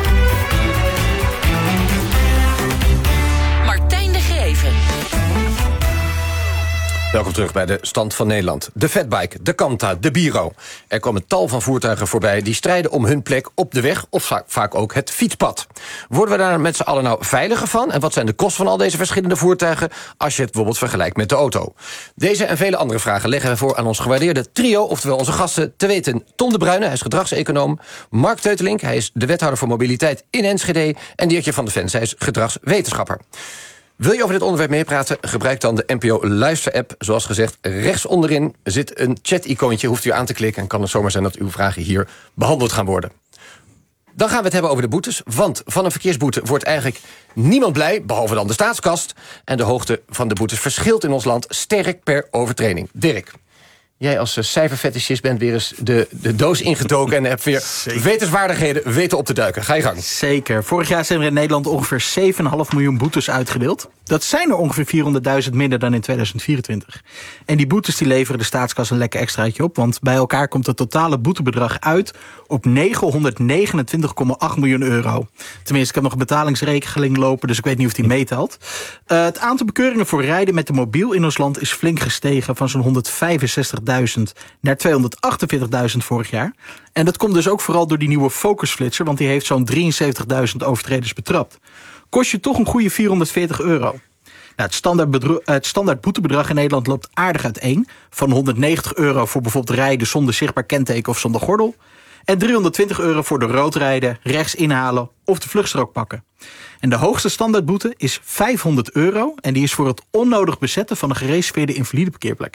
Welkom terug bij de Stand van Nederland. De Fatbike, de Kanta, de Biro. Er komen tal van voertuigen voorbij die strijden om hun plek op de weg... of vaak, vaak ook het fietspad. Worden we daar met z'n allen nou veiliger van? En wat zijn de kosten van al deze verschillende voertuigen... als je het bijvoorbeeld vergelijkt met de auto? Deze en vele andere vragen leggen we voor aan ons gewaardeerde trio... oftewel onze gasten te weten Tom de Bruyne, hij is gedragseconoom... Mark Teutelink, hij is de wethouder voor mobiliteit in Enschede... en Diertje van de Ven, hij is gedragswetenschapper. Wil je over dit onderwerp meepraten? Gebruik dan de N P O-luister-app. Zoals gezegd, rechts onderin zit een chat-icoontje. Hoeft u aan te klikken en kan het zomaar zijn dat uw vragen hier behandeld gaan worden. Dan gaan we het hebben over de boetes. Want van een verkeersboete wordt eigenlijk niemand blij, behalve dan de staatskast. En de hoogte van de boetes verschilt in ons land sterk per overtreding. Dirk. jij als uh, cijferfetischist bent weer eens de, de doos ingedoken... en hebt weer Zeker. wetenswaardigheden weten op te duiken. Ga je gang. Zeker. Vorig jaar zijn er in Nederland ongeveer zeven komma vijf miljoen boetes uitgedeeld. Dat zijn er ongeveer vierhonderdduizend minder dan in tweeduizend vierentwintig. En die boetes die leveren de staatskas een lekker extraatje op... want bij elkaar komt het totale boetebedrag uit op negenhonderdnegenentwintig komma acht miljoen euro. Tenminste, ik heb nog een betalingsrekening lopen... dus ik weet niet of die meetelt. Uh, het aantal bekeuringen voor rijden met de mobiel in ons land... is flink gestegen van zo'n honderdvijfenzestigduizend naar tweehonderdachtenveertigduizend vorig jaar. En dat komt dus ook vooral door die nieuwe focusflitser... want die heeft zo'n drieënzeventigduizend overtreders betrapt. Kost je toch een goede vierhonderdveertig euro. Nou, het, standaard bedru- het standaard boetebedrag in Nederland loopt aardig uiteen. Van honderdnegentig euro voor bijvoorbeeld rijden zonder zichtbaar kenteken of zonder gordel. En driehonderdtwintig euro voor de rood rijden, rechts inhalen of de vluchtstrook pakken. En de hoogste standaardboete is vijfhonderd euro. En die is voor het onnodig bezetten van een gereserveerde invalide parkeerplek.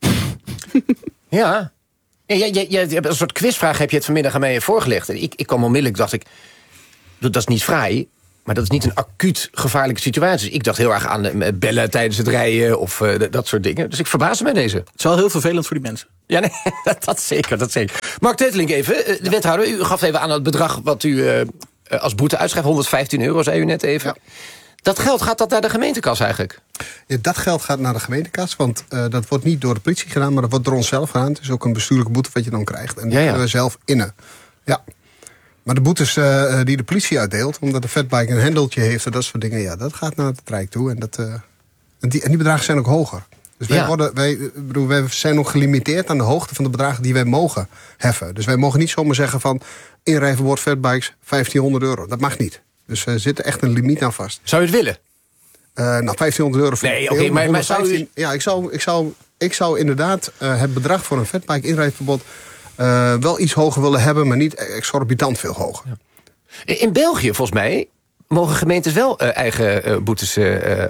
Ja. Ja, je, je, je hebt een soort quizvraag heb je het vanmiddag aan mij voorgelegd. En ik, ik kwam onmiddellijk, dacht ik, dat is niet fraai... maar dat is niet een acuut gevaarlijke situatie. Dus ik dacht heel erg aan uh, bellen tijdens het rijden of uh, dat soort dingen. Dus ik verbaasde mij deze. Het is wel heel vervelend voor die mensen. Ja, nee, dat, dat zeker, dat zeker. Mark Tetelink even, uh, de wethouder, u gaf even aan het bedrag... wat u uh, als boete uitschrijft, honderdvijftien euro, zei u net even. Ja. Dat geld, gaat dat naar de gemeentekas eigenlijk? Ja, dat geld gaat naar de gemeentekas, want uh, dat wordt niet door de politie gedaan... maar dat wordt door onszelf gedaan. Het is ook een bestuurlijke boete wat je dan krijgt. En die ja, ja. kunnen we zelf innen. Ja. Maar de boetes uh, die de politie uitdeelt... omdat de fatbike een hendeltje heeft en dat soort dingen... ja, dat gaat naar het Rijk toe. En, dat, uh, en, die, en die bedragen zijn ook hoger. Dus wij, ja. worden, wij, bedoel, wij zijn nog gelimiteerd aan de hoogte van de bedragen... die wij mogen heffen. Dus wij mogen niet zomaar zeggen van... inrijverbod fatbikes vijftienhonderd euro. Dat mag niet. Dus er zit echt een limiet aan vast. Zou je het willen? Uh, nou, vijftienhonderd euro... Nee, oké, okay, maar, maar zou u... Ja, ik zou, ik zou, ik zou inderdaad uh, het bedrag voor een fatbike inrijverbod... Uh, wel iets hoger willen hebben, maar niet exorbitant veel hoger. Ja. In België, volgens mij, mogen gemeentes wel uh, eigen uh, boetes... Uh,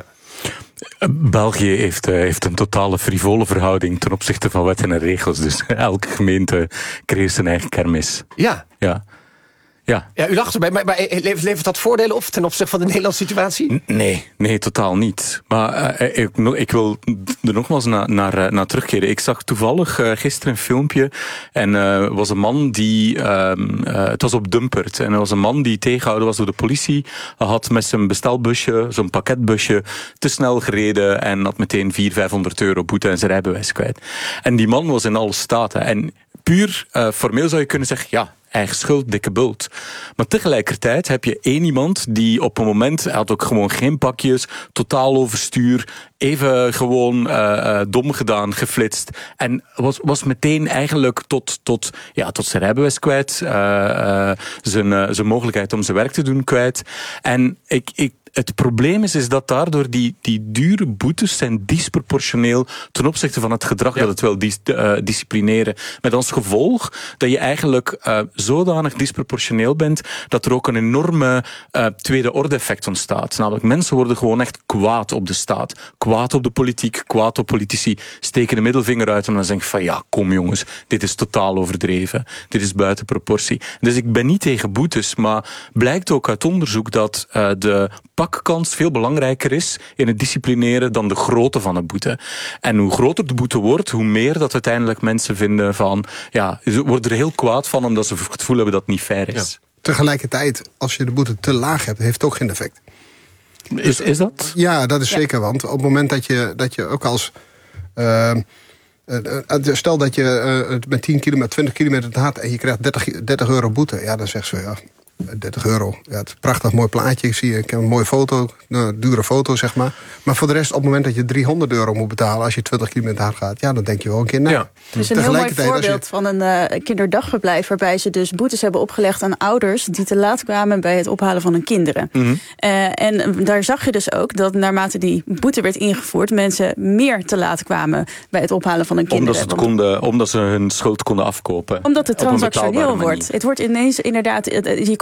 België heeft, uh, heeft een totale frivole verhouding ten opzichte van wetten en regels. Dus elke gemeente creëert zijn eigen kermis. Ja. Ja. Ja. ja, u lacht erbij, maar, maar levert dat voordelen op ten opzichte van de Nederlandse situatie? Nee, nee, totaal niet. Maar uh, ik, ik wil er nogmaals naar, naar, naar terugkeren. Ik zag toevallig uh, gisteren een filmpje en er uh, was een man die, uh, uh, het was op Dumpert, en er was een man die tegengehouden was door de politie, had met zijn bestelbusje, zo'n pakketbusje, te snel gereden en had meteen vierhonderd, vijfhonderd euro boete en zijn rijbewijs kwijt. En die man was in alle staten. En puur uh, formeel zou je kunnen zeggen, ja, eigen schuld, dikke bult. Maar tegelijkertijd heb je één iemand die op een moment, hij had ook gewoon geen pakjes, totaal overstuur, even gewoon uh, uh, dom gedaan, geflitst. En was, was meteen eigenlijk tot, tot, ja, tot zijn rijbewijs kwijt, uh, uh, zijn, uh, zijn mogelijkheid om zijn werk te doen kwijt. En ik, ik Het probleem is, is dat daardoor die, die dure boetes zijn disproportioneel ten opzichte van het gedrag ja. dat het wil dis, uh, disciplineren. Met als gevolg dat je eigenlijk uh, zodanig disproportioneel bent dat er ook een enorme uh, tweede orde effect ontstaat. Namelijk, mensen worden gewoon echt kwaad op de staat. Kwaad op de politiek, kwaad op politici. Steken de middelvinger uit en dan denk ik van ja, kom jongens, dit is totaal overdreven. Dit is buiten proportie. Dus ik ben niet tegen boetes, maar blijkt ook uit onderzoek dat uh, de pakkans veel belangrijker is in het disciplineren dan de grootte van een boete. En hoe groter de boete wordt, hoe meer dat uiteindelijk mensen vinden van, ja, ze worden er heel kwaad van omdat ze het gevoel hebben dat het niet fair is. Ja. Tegelijkertijd, als je de boete te laag hebt, heeft het ook geen effect. Is, is dat? Ja, dat is ja. zeker, want op het moment dat je, dat je ook als... Uh, uh, stel dat je uh, met tien kilometer, twintig kilometer te hard en je krijgt dertig euro boete, ja, dan zegt ze ja, dertig euro. Ja, het is een prachtig mooi plaatje. Ik zie ik heb een mooie foto, een dure foto, zeg maar. Maar voor de rest, op het moment dat je driehonderd euro moet betalen als je twintig kilometer hard gaat, ja, dan denk je wel een keer na. Ja. Het is een heel mooi voorbeeld je... van een uh, kinderdagverblijf waarbij ze dus boetes hebben opgelegd aan ouders die te laat kwamen bij het ophalen van hun kinderen. Mm-hmm. Uh, en daar zag je dus ook dat naarmate die boete werd ingevoerd, mensen meer te laat kwamen bij het ophalen van hun kinderen. Omdat ze, het konden, omdat ze hun schuld konden afkopen. Omdat het transactioneel wordt. Het wordt ineens inderdaad, je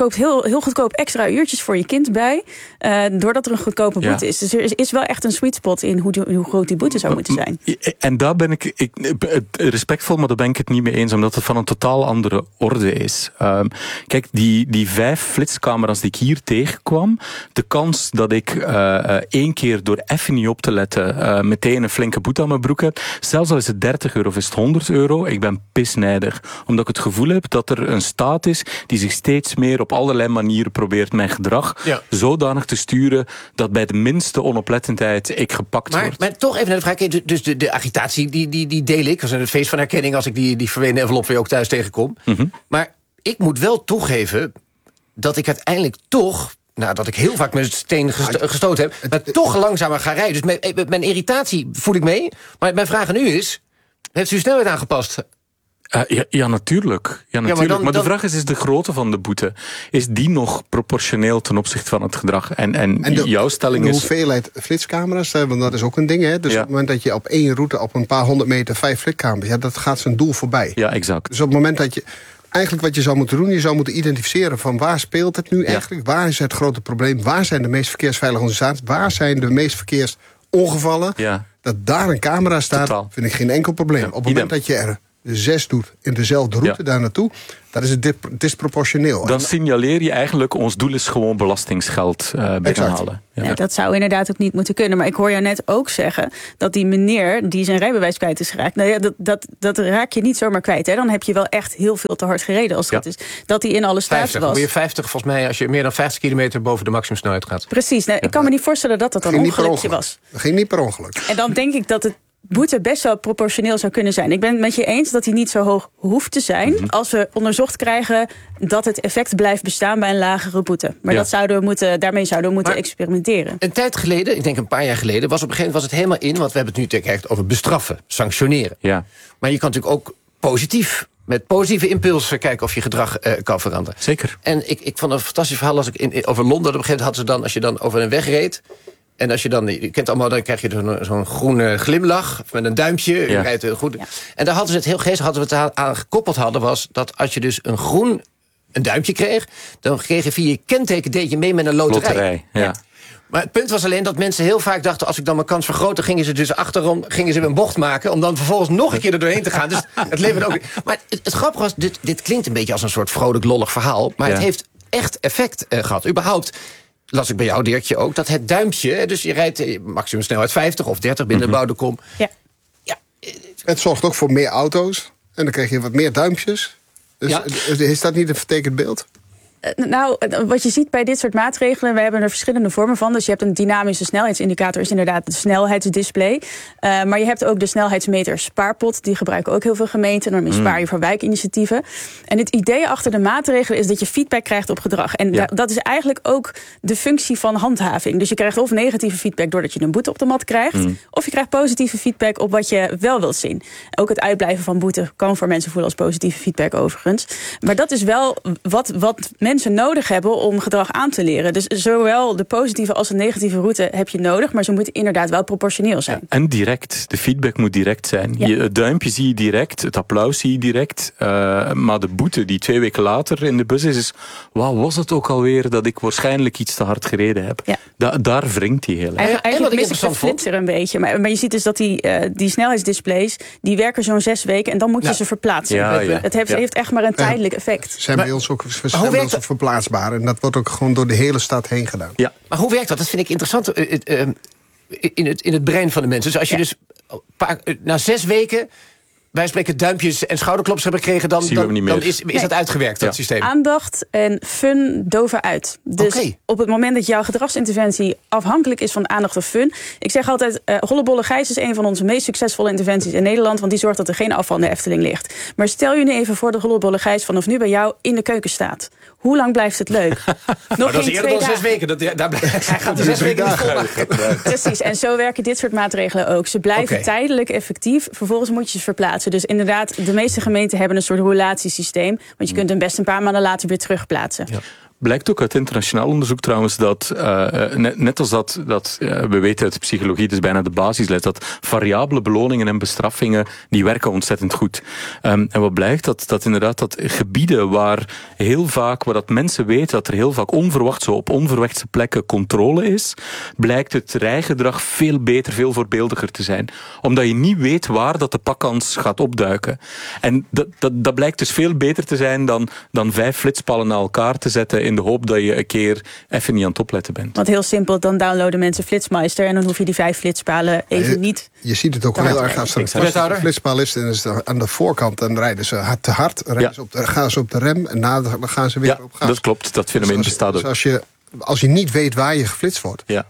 koopt heel, heel goedkoop extra uurtjes voor je kind bij, uh, doordat er een goedkope boete ja. is. Dus er is, is wel echt een sweet spot in hoe, hoe groot die boete zou moeten zijn. En daar ben ik, ik respectvol, maar daar ben ik het niet mee eens, omdat het van een totaal andere orde is. Um, kijk, die, die vijf flitscamera's die ik hier tegenkwam, de kans dat ik uh, uh, één keer door even niet op te letten uh, meteen een flinke boete aan mijn broek heb, zelfs al is het dertig euro of is het honderd euro, ik ben pisnijdig. Omdat ik het gevoel heb dat er een staat is die zich steeds meer op allerlei manieren probeert mijn gedrag ja. zodanig te sturen dat bij de minste onoplettendheid ik gepakt maar, word. Maar toch even naar de vraag, dus de, de agitatie die, die, die deel ik. Dat was het feest van herkenning als ik die, die verwenen envelop weer ook thuis tegenkom. Mm-hmm. Maar ik moet wel toegeven dat ik uiteindelijk toch, nou, dat ik heel vaak mijn steen gesto- gestoten heb, maar toch langzamer ga rijden. Dus mijn, mijn irritatie voel ik mee. Maar mijn vraag aan u is, heeft u uw snelheid aangepast? Uh, ja, ja, natuurlijk. Ja, natuurlijk. Ja, maar, dan, maar de dan... vraag is, is de grootte van de boete, is die nog proportioneel ten opzichte van het gedrag? En, en, en de, jouw stelling de is... De hoeveelheid flitscamera's, want dat is ook een ding. Hè? Dus ja. op het moment dat je op één route op een paar honderd meter vijf flitscamera's, ja, dat gaat zijn doel voorbij. Ja, exact. Dus op het moment dat je... Eigenlijk wat je zou moeten doen, je zou moeten identificeren van waar speelt het nu eigenlijk? Ja. Waar is het grote probleem? Waar zijn de meest verkeersveilige organisaties? Waar zijn de meest verkeersongevallen? Ja. Dat daar een camera staat, Totaal. vind ik geen enkel probleem. Ja. Op het moment Idem. dat je er zes doet in dezelfde route ja. daar naartoe, dat is het dip- disproportioneel. Dan signaleer je eigenlijk, ons doel is gewoon belastingsgeld uh, binnenhalen. Ja. Ja, dat zou inderdaad ook niet moeten kunnen. Maar ik hoor jou net ook zeggen dat die meneer die zijn rijbewijs kwijt is geraakt, nou ja, dat, dat, dat raak je niet zomaar kwijt. Hè. Dan heb je wel echt heel veel te hard gereden als ja. dat is. Dat hij in alle staat was. Dan ben je vijftig volgens mij als je meer dan vijftig kilometer boven de maximumsnelheid gaat. Precies. Nou, ja. Ik kan me niet voorstellen dat dat een ongelukje was. Dat ging niet per ongeluk. En dan denk ik dat het boete best wel proportioneel zou kunnen zijn. Ik ben het met je eens dat hij niet zo hoog hoeft te zijn, mm-hmm. als we onderzocht krijgen dat het effect blijft bestaan bij een lagere boete. Maar ja. dat zouden we moeten, daarmee zouden we moeten maar experimenteren. Een tijd geleden, ik denk een paar jaar geleden, was op een gegeven moment was het helemaal in, want we hebben het nu over bestraffen, sanctioneren. Ja. Maar je kan natuurlijk ook positief, met positieve impulsen kijken of je gedrag uh, kan veranderen. Zeker. En ik, ik vond een fantastisch verhaal als ik in, in, over Londen, op een gegeven moment hadden ze dan, als je dan over een weg reed, en als je dan, je kent allemaal, dan krijg je zo'n, zo'n groene glimlach met een duimpje. Ja. Je rijdt heel goed. Ja. En daar hadden ze het heel geestig, hadden we het aan gekoppeld hadden, was dat als je dus een groen een duimpje kreeg, dan kreeg je via je kenteken deed je mee met een loterij. Loterij, ja. ja. Maar het punt was alleen dat mensen heel vaak dachten, als ik dan mijn kans vergrootte, gingen ze dus achterom, gingen ze een bocht maken, om dan vervolgens nog een keer er doorheen te gaan. Dus het leverde ook. Maar het, het grappige was, dit, dit klinkt een beetje als een soort vrolijk lollig verhaal, maar ja. het heeft echt effect uh, gehad. Überhaupt las ik bij jou, Dirkje, ook, dat het duimpje, dus je rijdt maximum snelheid vijftig of dertig binnen mm-hmm. de bouwde kom. Ja. Ja. Het zorgt ook voor meer auto's en dan krijg je wat meer duimpjes. Dus ja. is dat niet een vertekend beeld? Nou, wat je ziet bij dit soort maatregelen, we hebben er verschillende vormen van. Dus je hebt een dynamische snelheidsindicator, is inderdaad de snelheidsdisplay. Uh, maar je hebt ook de snelheidsmeter Spaarpot. Die gebruiken ook heel veel gemeenten. Daarmee spaar je voor wijkinitiatieven. En het idee achter de maatregelen is dat je feedback krijgt op gedrag. En ja. dat is eigenlijk ook de functie van handhaving. Dus je krijgt of negatieve feedback doordat je een boete op de mat krijgt, mm. of je krijgt positieve feedback op wat je wel wilt zien. Ook het uitblijven van boete kan voor mensen voelen als positieve feedback overigens. Maar dat is wel wat, wat mensen nodig hebben om gedrag aan te leren. Dus zowel de positieve als de negatieve route heb je nodig, maar ze moeten inderdaad wel proportioneel zijn. Ja, en direct. De feedback moet direct zijn. Ja. Je, het duimpje zie je direct, het applaus zie je direct, uh, maar de boete die twee weken later in de bus is, is wat was het ook alweer dat ik waarschijnlijk iets te hard gereden heb. Ja. Da, daar wringt hij heel erg. Eigenlijk, eigenlijk mis ik de flitser een beetje, maar, maar je ziet dus dat die, uh, die snelheidsdisplays, die werken zo'n zes weken en dan moet je ja. ze verplaatsen. Ja, ja. Het heeft, ja. heeft echt maar een tijdelijk effect. Zijn bij ons ook verschillende verplaatsbaar. En dat wordt ook gewoon door de hele stad heen gedaan. Ja. Maar hoe werkt dat? Dat vind ik interessant uh, uh, in, het, in het brein van de mensen. Dus als je ja. dus paar, uh, na zes weken wij spreken duimpjes en schouderklops hebben gekregen, dan, dan, dan is, is nee. dat uitgewerkt, dat ja. systeem. Aandacht en fun doven uit. Dus okay. op het moment dat jouw gedragsinterventie afhankelijk is van aandacht of fun. Ik zeg altijd, uh, Hollebolle Gijs is een van onze meest succesvolle interventies in Nederland, want die zorgt dat er geen afval in de Efteling ligt. Maar stel je nu even voor dat Hollebolle Gijs vanaf nu bij jou in de keuken staat. Hoe lang blijft het leuk? Nog nou, dat is eerder dan zes weken. Dat, daar blijft, hij gaat er zes weken niet volmaken. Precies, en zo werken dit soort maatregelen ook. Ze blijven okay. tijdelijk effectief, vervolgens moet je ze verplaatsen. Dus inderdaad, de meeste gemeenten hebben een soort roulatiesysteem, want je kunt hem best een paar maanden later weer terugplaatsen. Ja. blijkt ook uit internationaal onderzoek trouwens dat, uh, net, net als dat, dat uh, we weten uit de psychologie, dus bijna de basisles, dat variabele beloningen en bestraffingen, die werken ontzettend goed. Um, en wat blijkt, dat, dat inderdaad dat gebieden waar heel vaak, waar dat mensen weten dat er heel vaak onverwacht, zo op onverwachte plekken controle is, blijkt het rijgedrag veel beter, veel voorbeeldiger te zijn. Omdat je niet weet waar dat de pakkans gaat opduiken. En dat, dat, dat blijkt dus veel beter te zijn dan, dan vijf flitspalen naar elkaar te zetten in de hoop dat je een keer even niet aan het opletten bent. Want heel simpel, dan downloaden mensen Flitsmeister en dan hoef je die vijf flitspalen even je, niet... Je ziet het ook wel heel erg als er een flitspaal is, dan is het aan de voorkant, dan rijden ze hard te hard, rijden ja. ze op de, gaan ze op de rem en na, dan gaan ze weer ja, op gas. Dat klopt, dat fenomeen dus als, bestaat ook. Dus als je, als je niet weet waar je geflitst wordt, ja.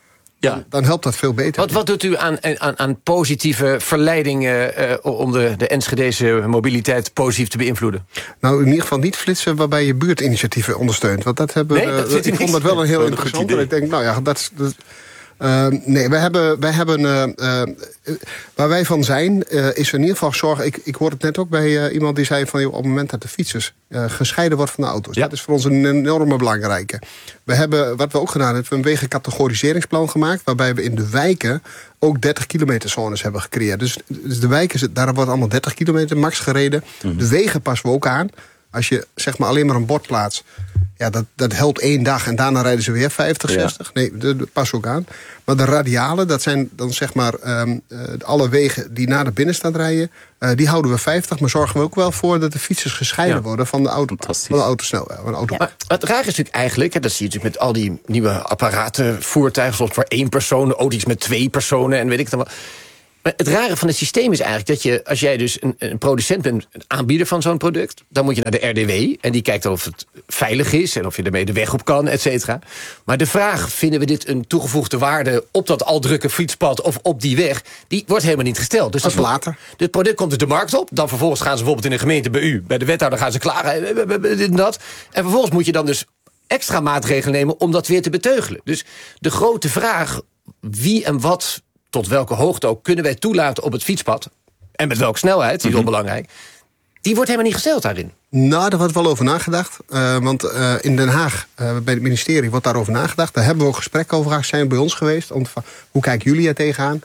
Ja. dan helpt dat veel beter. Wat, wat doet u aan, aan, aan positieve verleidingen uh, om de, de Enschedese mobiliteit positief te beïnvloeden? Nou, in ieder geval niet flitsen waarbij je buurtinitiatieven ondersteunt. Want dat hebben nee, dat uh, ik vond dat wel een heel dat interessant. En ik denk, nou ja, dat, dat Uh, nee, wij hebben, wij hebben uh, uh, waar wij van zijn, uh, is in ieder geval zorgen. Ik, ik hoorde het net ook bij uh, iemand die zei van joh, op het moment dat de fietsers uh, gescheiden wordt van de auto's. Ja. Dat is voor ons een enorme belangrijke. We hebben, wat we ook gedaan hebben, we een wegencategoriseringsplan gemaakt, waarbij we in de wijken ook dertig kilometer zones hebben gecreëerd. Dus, dus de wijken, daar wordt allemaal dertig kilometer max gereden. Mm-hmm. De wegen passen we ook aan. Als je zeg maar alleen maar een bord plaatst, ja, dat, dat helpt één dag en daarna rijden ze weer vijftig, zestig. Ja. Nee, dat past ook aan. Maar de radialen, dat zijn dan zeg maar um, uh, alle wegen die naar de binnenstad rijden, uh, die houden we vijftig, maar zorgen we ook wel voor dat de fietsers gescheiden ja. worden van de auto, van de autosnel, van de auto. Ja. Maar het raar is natuurlijk eigenlijk, hè, dat zie je natuurlijk met al die nieuwe apparaten, voertuigen, zoals voor één persoon, auto's met twee personen en weet ik het dan wel. Maar het rare van het systeem is eigenlijk dat je, als jij dus een, een producent bent, een aanbieder van zo'n product, dan moet je naar de R D W en die kijkt of het veilig is en of je ermee de weg op kan, et cetera. Maar de vraag, vinden we dit een toegevoegde waarde op dat al drukke fietspad of op die weg, die wordt helemaal niet gesteld. Dus dat is later. Het product komt dus de markt op, dan vervolgens gaan ze bijvoorbeeld in de gemeente bij u, bij de wethouder gaan ze klagen, dit en dat. En vervolgens moet je dan dus extra maatregelen nemen om dat weer te beteugelen. Dus de grote vraag, wie en wat, tot welke hoogte ook, kunnen wij toelaten op het fietspad, en met welke snelheid, die is mm-hmm. onbelangrijk, die wordt helemaal niet gesteld daarin. Nou, daar wordt wel over nagedacht. Uh, want uh, in Den Haag, uh, bij het ministerie, wordt daarover nagedacht. Daar hebben we ook gesprekken over gehad, zijn bij ons geweest. Om, hoe kijken jullie er tegenaan?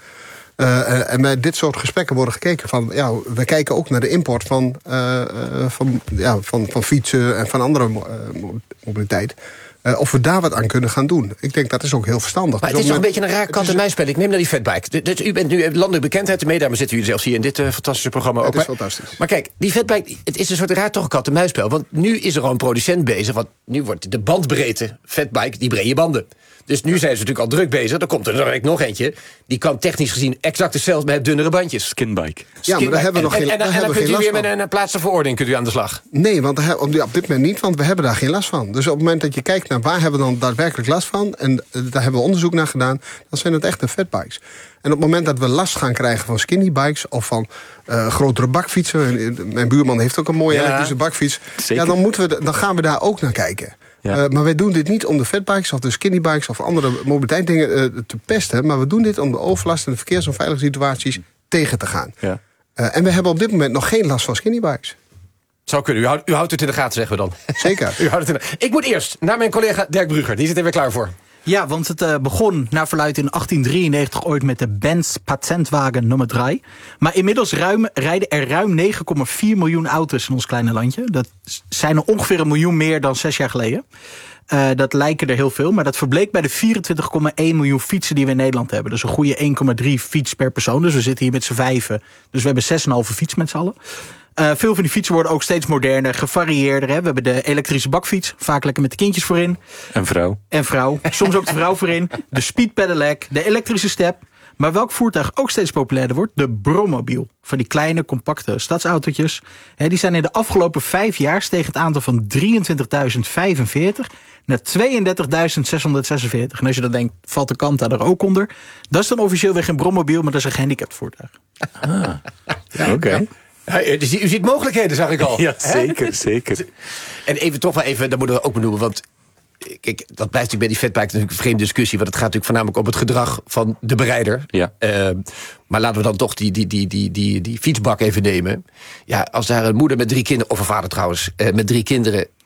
Uh, en bij dit soort gesprekken worden gekeken van, ja, we kijken ook naar de import van, uh, van, ja, van, van fietsen en van andere uh, mobiliteit. Uh, of we daar wat aan kunnen gaan doen. Ik denk dat is ook heel verstandig. Maar dus het is toch een beetje een raar kat-en-muisspel. Ik neem naar die fatbike. Dus u bent nu landelijke bekendheid ermee. Daarom zitten jullie zelfs hier in dit uh, fantastische programma. Het ook. is Maar, fantastisch. Maar kijk, die fatbike, het is een soort raar toch een kat-en-muisspel. Want nu is er al een producent bezig. Want nu wordt de bandbreedte fatbike, die brede banden. Dus nu zijn ze natuurlijk al druk bezig. Dan komt er direct nog eentje. Die kan technisch gezien exact hetzelfde, maar heeft dunnere bandjes. Skinbike. Ja, maar daar hebben we nog en, geen En, en, en, en dan kunt u weer met een plaatsen verordening kunt u aan de slag. Nee, want daar, op dit moment niet, want we hebben daar geen last van. Dus op het moment dat je kijkt naar waar hebben we dan daadwerkelijk last van, en daar hebben we onderzoek naar gedaan, dan zijn het echte fatbikes. En op het moment dat we last gaan krijgen van skinny-bikes of van uh, grotere bakfietsen, mijn buurman heeft ook een mooie ja, elektrische bakfiets, ja, dan, moeten we, dan gaan we daar ook naar kijken. Ja. Uh, maar wij doen dit niet om de fatbikes of de skinny-bikes of andere mobiliteitsdingen uh, te pesten, maar we doen dit om de overlast en de verkeersonveiligheidssituaties tegen te gaan. Ja. Uh, en we hebben op dit moment nog geen last van skinny-bikes. Zou kunnen. U houdt, u houdt het in de gaten, zeggen we dan. Zeker. U houdt het in de... Ik moet eerst naar mijn collega Dirk Brugger. Die zit er weer klaar voor. Ja, want het uh, begon naar verluidt in achttien drieënnegentig ooit met de Benz Patentwagen nummer drie. Maar inmiddels ruim, rijden er ruim negen komma vier miljoen auto's in ons kleine landje. Dat zijn er ongeveer een miljoen meer dan zes jaar geleden. Uh, dat lijken er heel veel, maar dat verbleek bij de vierentwintig komma één miljoen fietsen die we in Nederland hebben. Dus een goede één komma drie fiets per persoon. Dus we zitten hier met z'n vijven. Dus we hebben zes komma vijf fiets met z'n allen. Uh, veel van die fietsen worden ook steeds moderner, gevarieerder. Hè. We hebben de elektrische bakfiets, vaak lekker met de kindjes voorin. En vrouw. En vrouw. Soms ook de vrouw voorin. De speed pedelec, de elektrische step. Maar welk voertuig ook steeds populairder wordt? De brommobiel. Van die kleine, compacte stadsautootjes. Hè, die zijn in de afgelopen vijf jaar stegen het aantal van drieëntwintigduizend vijfenveertig naar tweeëndertigduizend zeshonderdzesenveertig. En als je dan denkt, valt de Kanta er ook onder? Dat is dan officieel weer geen brommobiel, maar dat is een gehandicapt voertuig. Ah, ja, oké. Okay. Ja, dus u ziet mogelijkheden, zag ik al. Ja, zeker, He? zeker. En even toch wel even, dat moeten we ook benoemen, want kijk, dat blijft natuurlijk bij die fatbike natuurlijk een vreemde discussie, want het gaat natuurlijk voornamelijk om het gedrag van de berijder. Ja. Uh, maar laten we dan toch die, die, die, die, die, die fietsbak even nemen. Ja, als daar een moeder met drie kinderen, of een vader trouwens, uh, met drie kinderen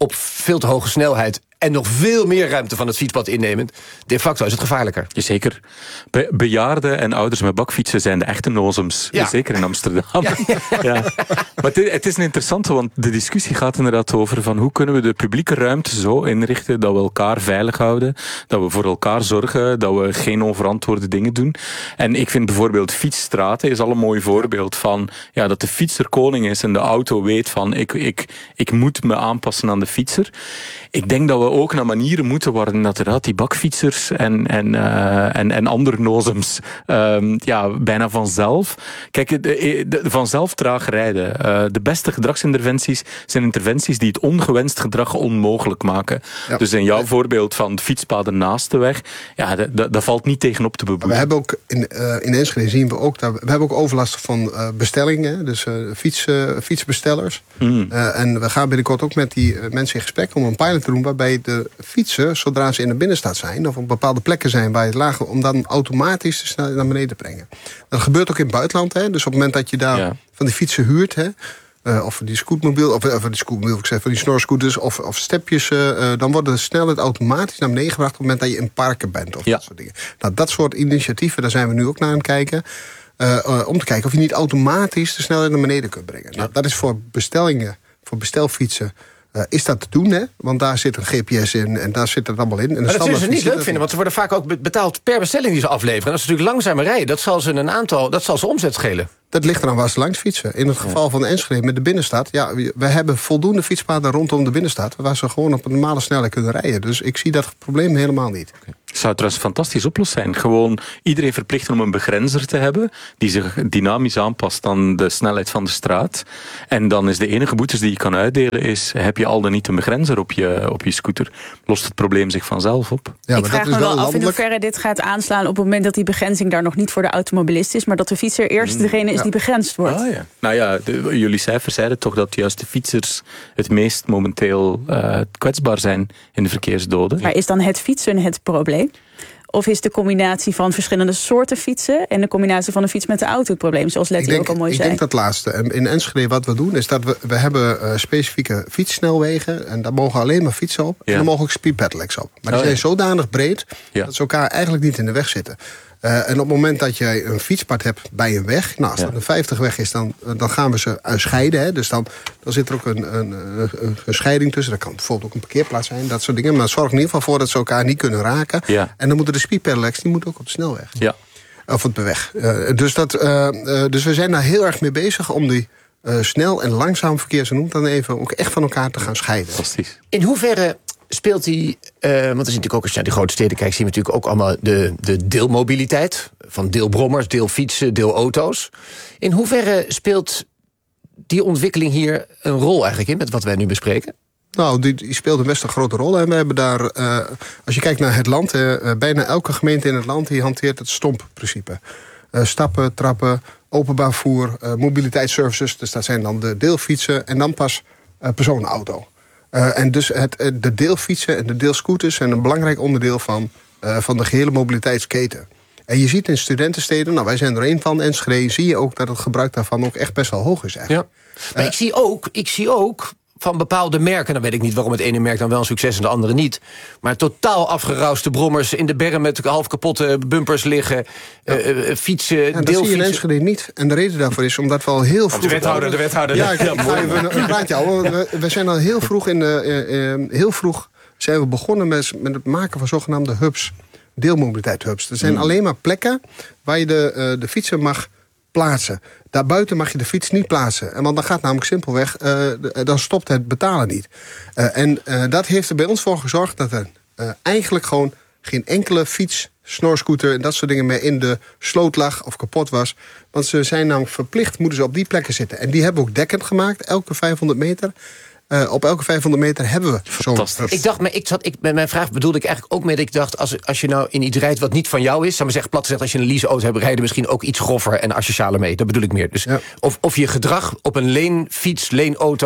op veel te hoge snelheid en nog veel meer ruimte van het fietspad innemend, de facto is het gevaarlijker. Zeker. Be- bejaarden en ouders met bakfietsen zijn de echte nozems. Ja. Zeker in Amsterdam. Ja. Ja. Maar het is, het is een interessante, want de discussie gaat inderdaad over van hoe kunnen we de publieke ruimte zo inrichten dat we elkaar veilig houden, dat we voor elkaar zorgen, dat we geen onverantwoorde dingen doen. En ik vind bijvoorbeeld fietsstraten is al een mooi voorbeeld van ja, dat de fietser koning is en de auto weet van ik, ik, ik moet me aanpassen aan de fietser. Ik denk dat we ook naar manieren moeten waar inderdaad die bakfietsers en, en, uh, en, en andere nozems um, ja, bijna vanzelf... Kijk, de, de, vanzelf traag rijden. Uh, de beste gedragsinterventies zijn interventies die het ongewenst gedrag onmogelijk maken. Ja. Dus in jouw voorbeeld van fietspaden naast de weg, ja, dat, dat, dat valt niet tegenop te beboeten. We hebben ook in, uh, in Enschede zien we ook, dat, we hebben ook overlast van uh, bestellingen, dus uh, fiets, uh, fietsbestellers. Mm. Uh, en we gaan binnenkort ook met die uh, mensen in gesprek om een pilot te doen waarbij de fietsen, zodra ze in de binnenstad zijn of op bepaalde plekken zijn waar je het lager, om dan automatisch de snelheid naar beneden te brengen. Dat gebeurt ook in het buitenland, hè? Dus op het moment dat je daar ja. van die fietsen huurt, hè? Uh, of die scootmobiel, of, of die scootmobiel, ik zeg, van die snorscooters of, of stepjes, uh, dan wordt de snelheid automatisch naar beneden gebracht op het moment dat je in parken bent of ja. dat soort dingen. Nou, dat soort initiatieven, daar zijn we nu ook naar aan het kijken. Uh, uh, om te kijken of je niet automatisch de snelheid naar beneden kunt brengen. Ja. Nou, dat is voor bestellingen, voor bestelfietsen. Uh, is dat te doen, hè? Want daar zit een G P S in en daar zit het allemaal in. En maar dat zullen ze niet leuk vinden, want ze worden vaak ook betaald per bestelling die ze afleveren. En als ze natuurlijk langzamer rijden, dat zal ze een aantal, dat zal ze omzet schelen. Dat ligt eraan waar ze langs fietsen. In het geval van Enschede met de binnenstad, ja, we hebben voldoende fietspaden rondom de binnenstad waar ze gewoon op een normale snelheid kunnen rijden. Dus ik zie dat probleem helemaal niet. Okay. Het zou trouwens fantastisch oplossen zijn. Gewoon iedereen verplichten om een begrenzer te hebben die zich dynamisch aanpast aan de snelheid van de straat. En dan is de enige boetes die je kan uitdelen is, heb je al dan niet een begrenzer op je, op je scooter? Lost het probleem zich vanzelf op? Ja, ik vraag me wel af in hoeverre dit gaat aanslaan op het moment dat die begrenzing daar nog niet voor de automobilist is, maar dat de fietser eerst degene is ja. die begrensd wordt. Ah, ja. Nou ja, de, jullie cijfers zeiden toch dat juist de fietsers het meest momenteel uh, kwetsbaar zijn in de verkeersdoden. Maar is dan het fietsen het probleem? Of is de combinatie van verschillende soorten fietsen en de combinatie van een fiets met de auto het probleem, zoals Letty ook al mooi ik zei? Ik denk dat laatste. In Enschede wat we doen is dat we, we hebben uh, specifieke fietssnelwegen en daar mogen alleen maar fietsen op. Ja. En daar mogen ook speed pedelecs op. Maar die oh, zijn ja. zodanig breed ja. dat ze elkaar eigenlijk niet in de weg zitten. Uh, en op het moment dat jij een fietspad hebt bij een weg, nou, als ja. dat een vijftig weg is, dan, dan gaan we ze scheiden. Hè. Dus dan, dan zit er ook een, een, een, een scheiding tussen. Dat kan bijvoorbeeld ook een parkeerplaats zijn, dat soort dingen. Maar zorg in ieder geval voor dat ze elkaar niet kunnen raken. Ja. En dan moeten de speed pedelecs, die moeten ook op de snelweg. Ja. Of op de weg. Uh, dus, dat, uh, uh, dus we zijn daar heel erg mee bezig om die uh, snel en langzaam verkeer, zo noemt dan even, ook echt van elkaar te gaan scheiden. Fantastisch. In hoeverre speelt die, uh, want er is natuurlijk ook, als je naar die grote steden kijkt, zien we natuurlijk ook allemaal de, de deelmobiliteit. Van deelbrommers, deelfietsen, deelauto's. In hoeverre speelt die ontwikkeling hier een rol eigenlijk in, met wat wij nu bespreken? Nou, die, die speelt een best een grote rol. En we hebben daar, uh, als je kijkt naar het land, uh, bijna elke gemeente in het land die hanteert het stompprincipe. Uh, stappen, trappen, openbaar voer, uh, mobiliteitsservices. Dus dat zijn dan de deelfietsen en dan pas uh, personenauto. Uh, en dus het, de deelfietsen en de deelscooters zijn een belangrijk onderdeel van, uh, van de gehele mobiliteitsketen. En je ziet in studentensteden, nou wij zijn er één van, Enschede, zie je ook dat het gebruik daarvan ook echt best wel hoog is eigenlijk. Ja. Maar uh, ik zie ook, ik zie ook van bepaalde merken, dan weet ik niet waarom het ene merk dan wel een succes en de andere niet, maar totaal afgerauste brommers in de berm met half kapotte bumpers liggen, ja. uh, uh, fietsen, ja, dat zie je in Enschede niet. En de reden daarvoor is omdat we al heel vroeg... De wethouder, de wethouder. Ja, ik, ik ga even een praatje al. We, we zijn al heel vroeg, in de, uh, uh, heel vroeg zijn we begonnen met, met het maken van zogenaamde hubs. Deelmobiliteit hubs. Er zijn mm. alleen maar plekken waar je de, uh, de fietsen mag plaatsen. Daarbuiten mag je de fiets niet plaatsen. En want dan gaat namelijk simpelweg, uh, dan stopt het betalen niet. Uh, en uh, dat heeft er bij ons voor gezorgd dat er uh, eigenlijk gewoon geen enkele fiets, snorscooter en dat soort dingen meer in de sloot lag of kapot was. Want ze zijn namelijk verplicht, moeten ze op die plekken zitten. En die hebben we ook dekkend gemaakt, elke vijfhonderd meter. Uh, op elke vijfhonderd meter hebben we zo'n... Ik dacht, maar ik zat, ik, met mijn vraag bedoelde ik eigenlijk ook mee dat ik dacht, als, als je nou in iets rijdt wat niet van jou is, zou maar zeggen, plat gezegd, als je een leaseauto hebt, rijden misschien ook iets groffer en asocialer mee. Dat bedoel ik meer. Dus ja. of, of je gedrag op een leenfiets, leenauto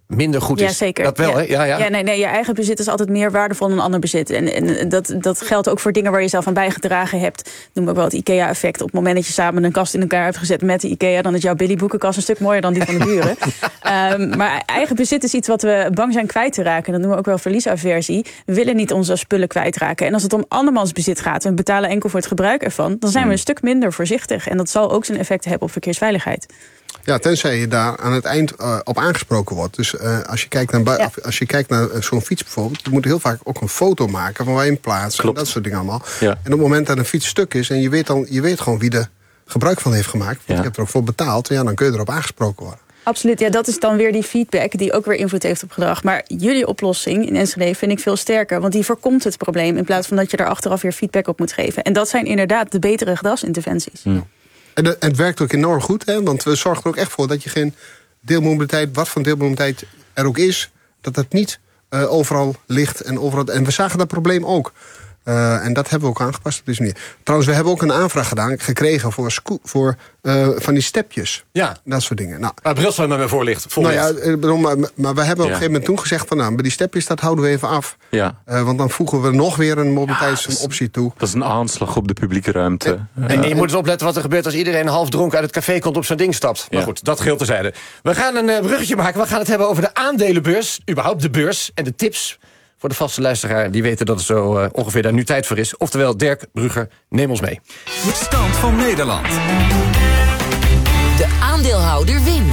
minder goed is. Ja, zeker. Dat wel, ja. hè? Ja, ja. ja nee, nee, je eigen bezit is altijd meer waardevol dan een ander bezit. En, en dat, dat geldt ook voor dingen waar je zelf aan bijgedragen hebt. Noem ook wel het IKEA-effect. Op het moment dat je samen een kast in elkaar hebt gezet met de IKEA, dan is jouw Billy boekenkast een stuk mooier dan die van de buren. um, maar eigen bezit is iets wat we bang zijn kwijt te raken. Dat noemen we ook wel verliesaversie. We willen niet onze spullen kwijtraken. En als het om andermans bezit gaat en we betalen enkel voor het gebruik ervan, dan zijn we een stuk minder voorzichtig. En dat zal ook zijn effecten hebben op verkeersveiligheid. Ja, tenzij je daar aan het eind uh, op aangesproken wordt. Dus uh, als je kijkt naar, ja. als je kijkt naar uh, zo'n fiets bijvoorbeeld, je moet heel vaak ook een foto maken van waar je hem plaatst. En dat soort dingen allemaal. Ja. En op het moment dat een fiets stuk is en je weet, dan, je weet gewoon wie er gebruik van heeft gemaakt, want ja. je hebt er ook voor betaald, ja, dan kun je erop aangesproken worden. Absoluut, ja, dat is dan weer die feedback die ook weer invloed heeft op gedrag. Maar jullie oplossing in Enschede vind ik veel sterker, want die voorkomt het probleem in plaats van dat je er achteraf weer feedback op moet geven. En dat zijn inderdaad de betere gedragsinterventies. Ja. En het, het werkt ook enorm goed, hè? Want we zorgen er ook echt voor dat je geen deelmobiliteit, wat voor deelmobiliteit er ook is, dat het niet uh, overal ligt. En, overal, en we zagen dat probleem ook. Uh, en dat hebben we ook aangepast op deze manier. Trouwens, we hebben ook een aanvraag gedaan, gekregen voor, sco- voor uh, van die stepjes. Ja. Dat soort dingen. Nou, Waar Brusselman met mij voor ligt. Nou ja, maar, maar we hebben op een gegeven moment toen gezegd van, nou, bij die stepjes, dat houden we even af. Ja. Uh, want dan voegen we nog weer een mobiliteitsoptie ja, toe. Dat is een aanslag op de publieke ruimte. En, uh, en je moet eens opletten wat er gebeurt als iedereen half dronken uit het café komt op zo'n ding stapt. Maar ja. goed, dat geldt terzijde. We gaan een uh, bruggetje maken. We gaan het hebben over de aandelenbeurs. Überhaupt de beurs en de tips. Voor de vaste luisteraar, die weten dat het zo uh, ongeveer daar nu tijd voor is. Oftewel, Dirk Brugger, neem ons mee. De stand van Nederland. De aandeelhouder wint.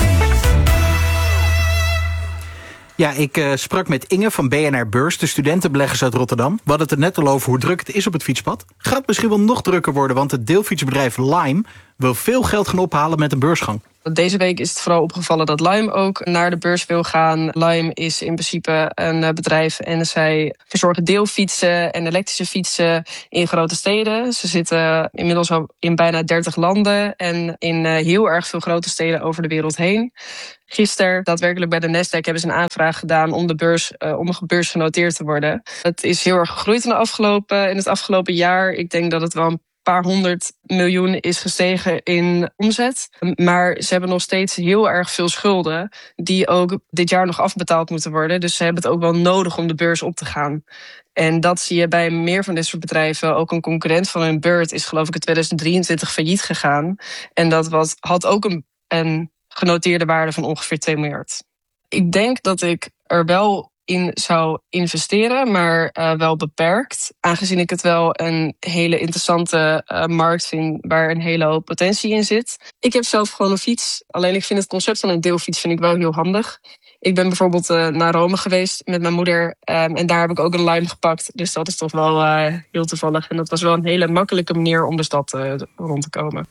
Ja, ik uh, sprak met Inge van B N R Beurs, de studentenbeleggers uit Rotterdam. We hadden het er net al over hoe druk het is op het fietspad. Gaat misschien wel nog drukker worden, want het deelfietsbedrijf Lime wil veel geld gaan ophalen met een beursgang. Deze week is het vooral opgevallen dat Lime ook naar de beurs wil gaan. Lime is in principe een bedrijf en zij verzorgen deelfietsen en elektrische fietsen in grote steden. Ze zitten inmiddels al in bijna dertig landen en in heel erg veel grote steden over de wereld heen. Gisteren, daadwerkelijk bij de Nasdaq, hebben ze een aanvraag gedaan om de beurs, uh, om beursgenoteerd te worden. Het is heel erg gegroeid in, de afgelopen, in het afgelopen jaar. Ik denk dat het wel een paar honderd miljoen is gestegen in omzet. Maar ze hebben nog steeds heel erg veel schulden die ook dit jaar nog afbetaald moeten worden. Dus ze hebben het ook wel nodig om de beurs op te gaan. En dat zie je bij meer van dit soort bedrijven. Ook een concurrent van hun, Bird, is geloof ik in tweeduizend drieëntwintig failliet gegaan. En dat was, had ook een, een genoteerde waarde van ongeveer twee miljard. Ik denk dat ik er wel in zou investeren, maar uh, wel beperkt. Aangezien ik het wel een hele interessante uh, markt vind waar een hele hoop potentie in zit. Ik heb zelf gewoon een fiets. Alleen ik vind het concept van een deelfiets vind ik wel heel handig. Ik ben bijvoorbeeld uh, naar Rome geweest met mijn moeder. Um, en daar heb ik ook een Lime gepakt. Dus dat is toch wel uh, heel toevallig. En dat was wel een hele makkelijke manier om de stad uh, rond te komen.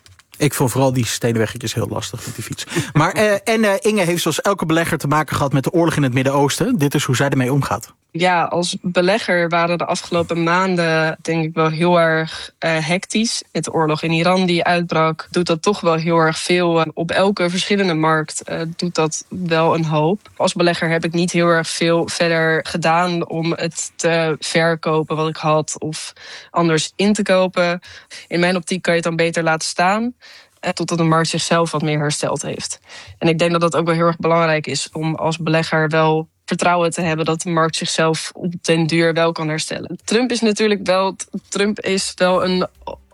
Ik vond vooral die stedenweggetjes heel lastig met die fiets. Maar uh, en uh, Inge heeft zoals elke belegger te maken gehad met de oorlog in het Midden-Oosten. Dit is hoe zij ermee omgaat. Ja, als belegger waren de afgelopen maanden denk ik wel heel erg uh, hectisch. Met de oorlog in Iran die uitbrak, doet dat toch wel heel erg veel. Op elke verschillende markt uh, doet dat wel een hoop. Als belegger heb ik niet heel erg veel verder gedaan om het te verkopen wat ik had of anders in te kopen. In mijn optiek kan je het dan beter laten staan, totdat de markt zichzelf wat meer hersteld heeft. En ik denk dat dat ook wel heel erg belangrijk is om als belegger wel vertrouwen te hebben dat de markt zichzelf op den duur wel kan herstellen. Trump is natuurlijk wel, Trump is wel een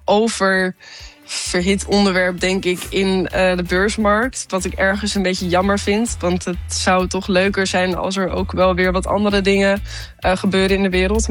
oververhit onderwerp, denk ik, in uh, de beursmarkt. Wat ik ergens een beetje jammer vind. Want het zou toch leuker zijn als er ook wel weer wat andere dingen uh, gebeuren in de wereld.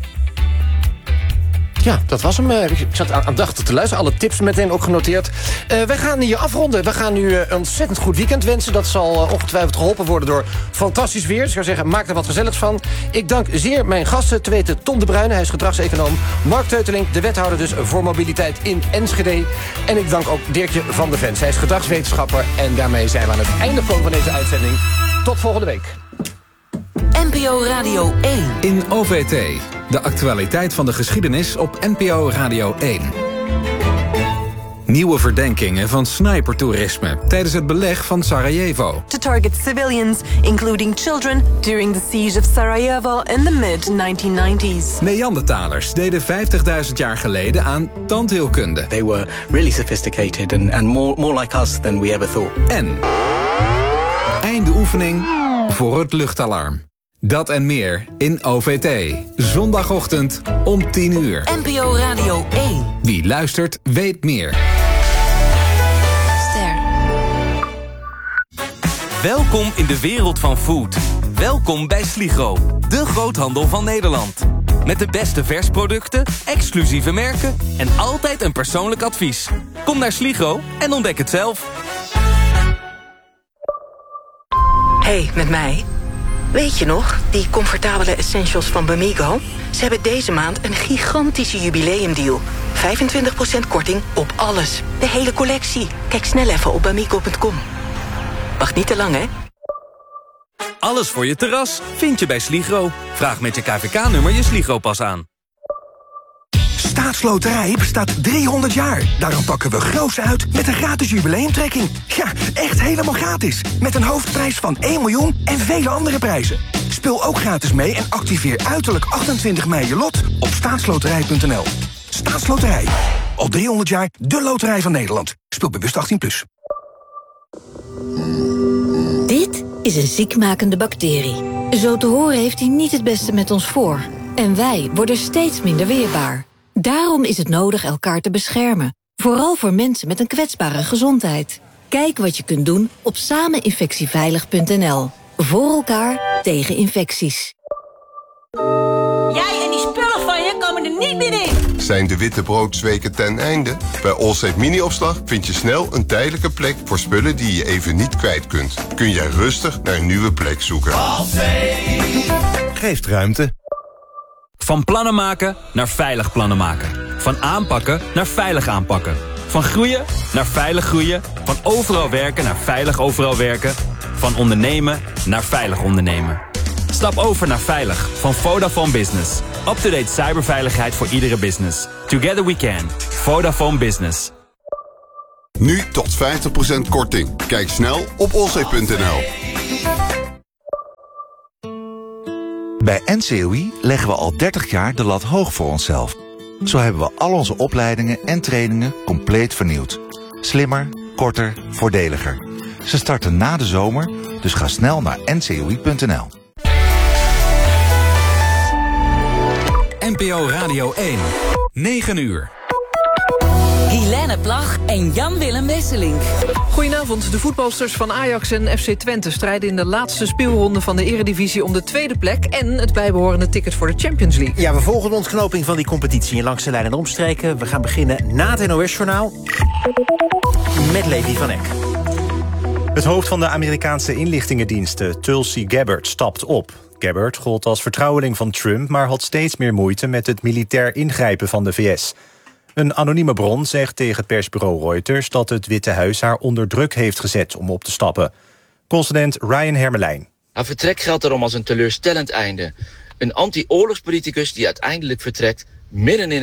Ja, dat was hem. Ik zat aandachtig te luisteren. Alle tips meteen ook genoteerd. Uh, wij gaan hier afronden. We gaan nu een ontzettend goed weekend wensen. Dat zal uh, ongetwijfeld geholpen worden door fantastisch weer. Dus ik zou zeggen, maak er wat gezelligs van. Ik dank zeer mijn gasten. Te weten Tom de Bruyne, hij is gedragseconoom. Mark Teuteling, de wethouder dus voor mobiliteit in Enschede. En ik dank ook Dirkje van der Vens. Hij is gedragswetenschapper. En daarmee zijn we aan het einde van deze uitzending. Tot volgende week. N P O Radio één. In O V T. De actualiteit van de geschiedenis op N P O Radio één. Nieuwe verdenkingen van snipertoerisme tijdens het beleg van Sarajevo. To target civilians, including children, during the siege of Sarajevo in the mid nineteen nineties. Neandertalers deden vijftigduizend jaar geleden aan tandheelkunde. They were really sophisticated and, and more, more like us than we ever thought. En einde oefening. oefening voor het luchtalarm. Dat en meer in O V T. Zondagochtend om tien uur. N P O Radio één. Wie luistert, weet meer. Ster. Welkom in de wereld van food. Welkom bij Sligro, de groothandel van Nederland. Met de beste versproducten, exclusieve merken en altijd een persoonlijk advies. Kom naar Sligro en ontdek het zelf. Hey, met mij. Weet je nog, die comfortabele essentials van Bamigo? Ze hebben deze maand een gigantische jubileumdeal. vijfentwintig procent korting op alles. De hele collectie. Kijk snel even op bamigo punt com. Wacht niet te lang, hè? Alles voor je terras vind je bij Sligro. Vraag met je K V K-nummer je Sligro-pas aan. Staatsloterij bestaat driehonderd jaar. Daarom pakken we groots uit met een gratis jubileumtrekking. Ja, echt helemaal gratis. Met een hoofdprijs van één miljoen en vele andere prijzen. Speel ook gratis mee en activeer uiterlijk achtentwintig mei je lot op staatsloterij punt n l. Staatsloterij. Al driehonderd jaar de loterij van Nederland. Speel bewust achttien plus. Dit is een ziekmakende bacterie. Zo te horen heeft hij niet het beste met ons voor. En wij worden steeds minder weerbaar. Daarom is het nodig elkaar te beschermen. Vooral voor mensen met een kwetsbare gezondheid. Kijk wat je kunt doen op sameninfectieveilig punt n l. Voor elkaar tegen infecties. Jij en die spullen van je komen er niet meer in. Zijn de witte broodweken ten einde? Bij Allsafe Mini-opslag vind je snel een tijdelijke plek voor spullen die je even niet kwijt kunt. Kun jij rustig naar een nieuwe plek zoeken. Allsafe geeft ruimte. Van plannen maken naar veilig plannen maken. Van aanpakken naar veilig aanpakken. Van groeien naar veilig groeien. Van overal werken naar veilig overal werken. Van ondernemen naar veilig ondernemen. Stap over naar Veilig van Vodafone Business. Up-to-date cyberveiligheid voor iedere business. Together we can. Vodafone Business. Nu tot vijftig procent korting. Kijk snel op allsafe punt n l. Bij N C O I leggen we al dertig jaar de lat hoog voor onszelf. Zo hebben we al onze opleidingen en trainingen compleet vernieuwd. Slimmer, korter, voordeliger. Ze starten na de zomer, dus ga snel naar n c o i punt n l. N P O Radio één. negen uur. Helene Plag en Jan-Willem Wesselink. Goedenavond. De voetbalsters van Ajax en F C Twente strijden in de laatste speelronde van de Eredivisie om de tweede plek en het bijbehorende ticket voor de Champions League. Ja, we volgen de ontknoping van die competitie in langs de lijn en omstreken. We gaan beginnen na het N O S-journaal met Levi van Eck. Het hoofd van de Amerikaanse inlichtingendiensten, Tulsi Gabbard, stapt op. Gabbard gold als vertrouweling van Trump, maar had steeds meer moeite met het militair ingrijpen van de V S. Een anonieme bron zegt tegen persbureau Reuters dat het Witte Huis haar onder druk heeft gezet om op te stappen. Correspondent Ryan Hermelijn. Haar vertrek geldt daarom als een teleurstellend einde. Een anti-oorlogspoliticus die uiteindelijk vertrekt midden in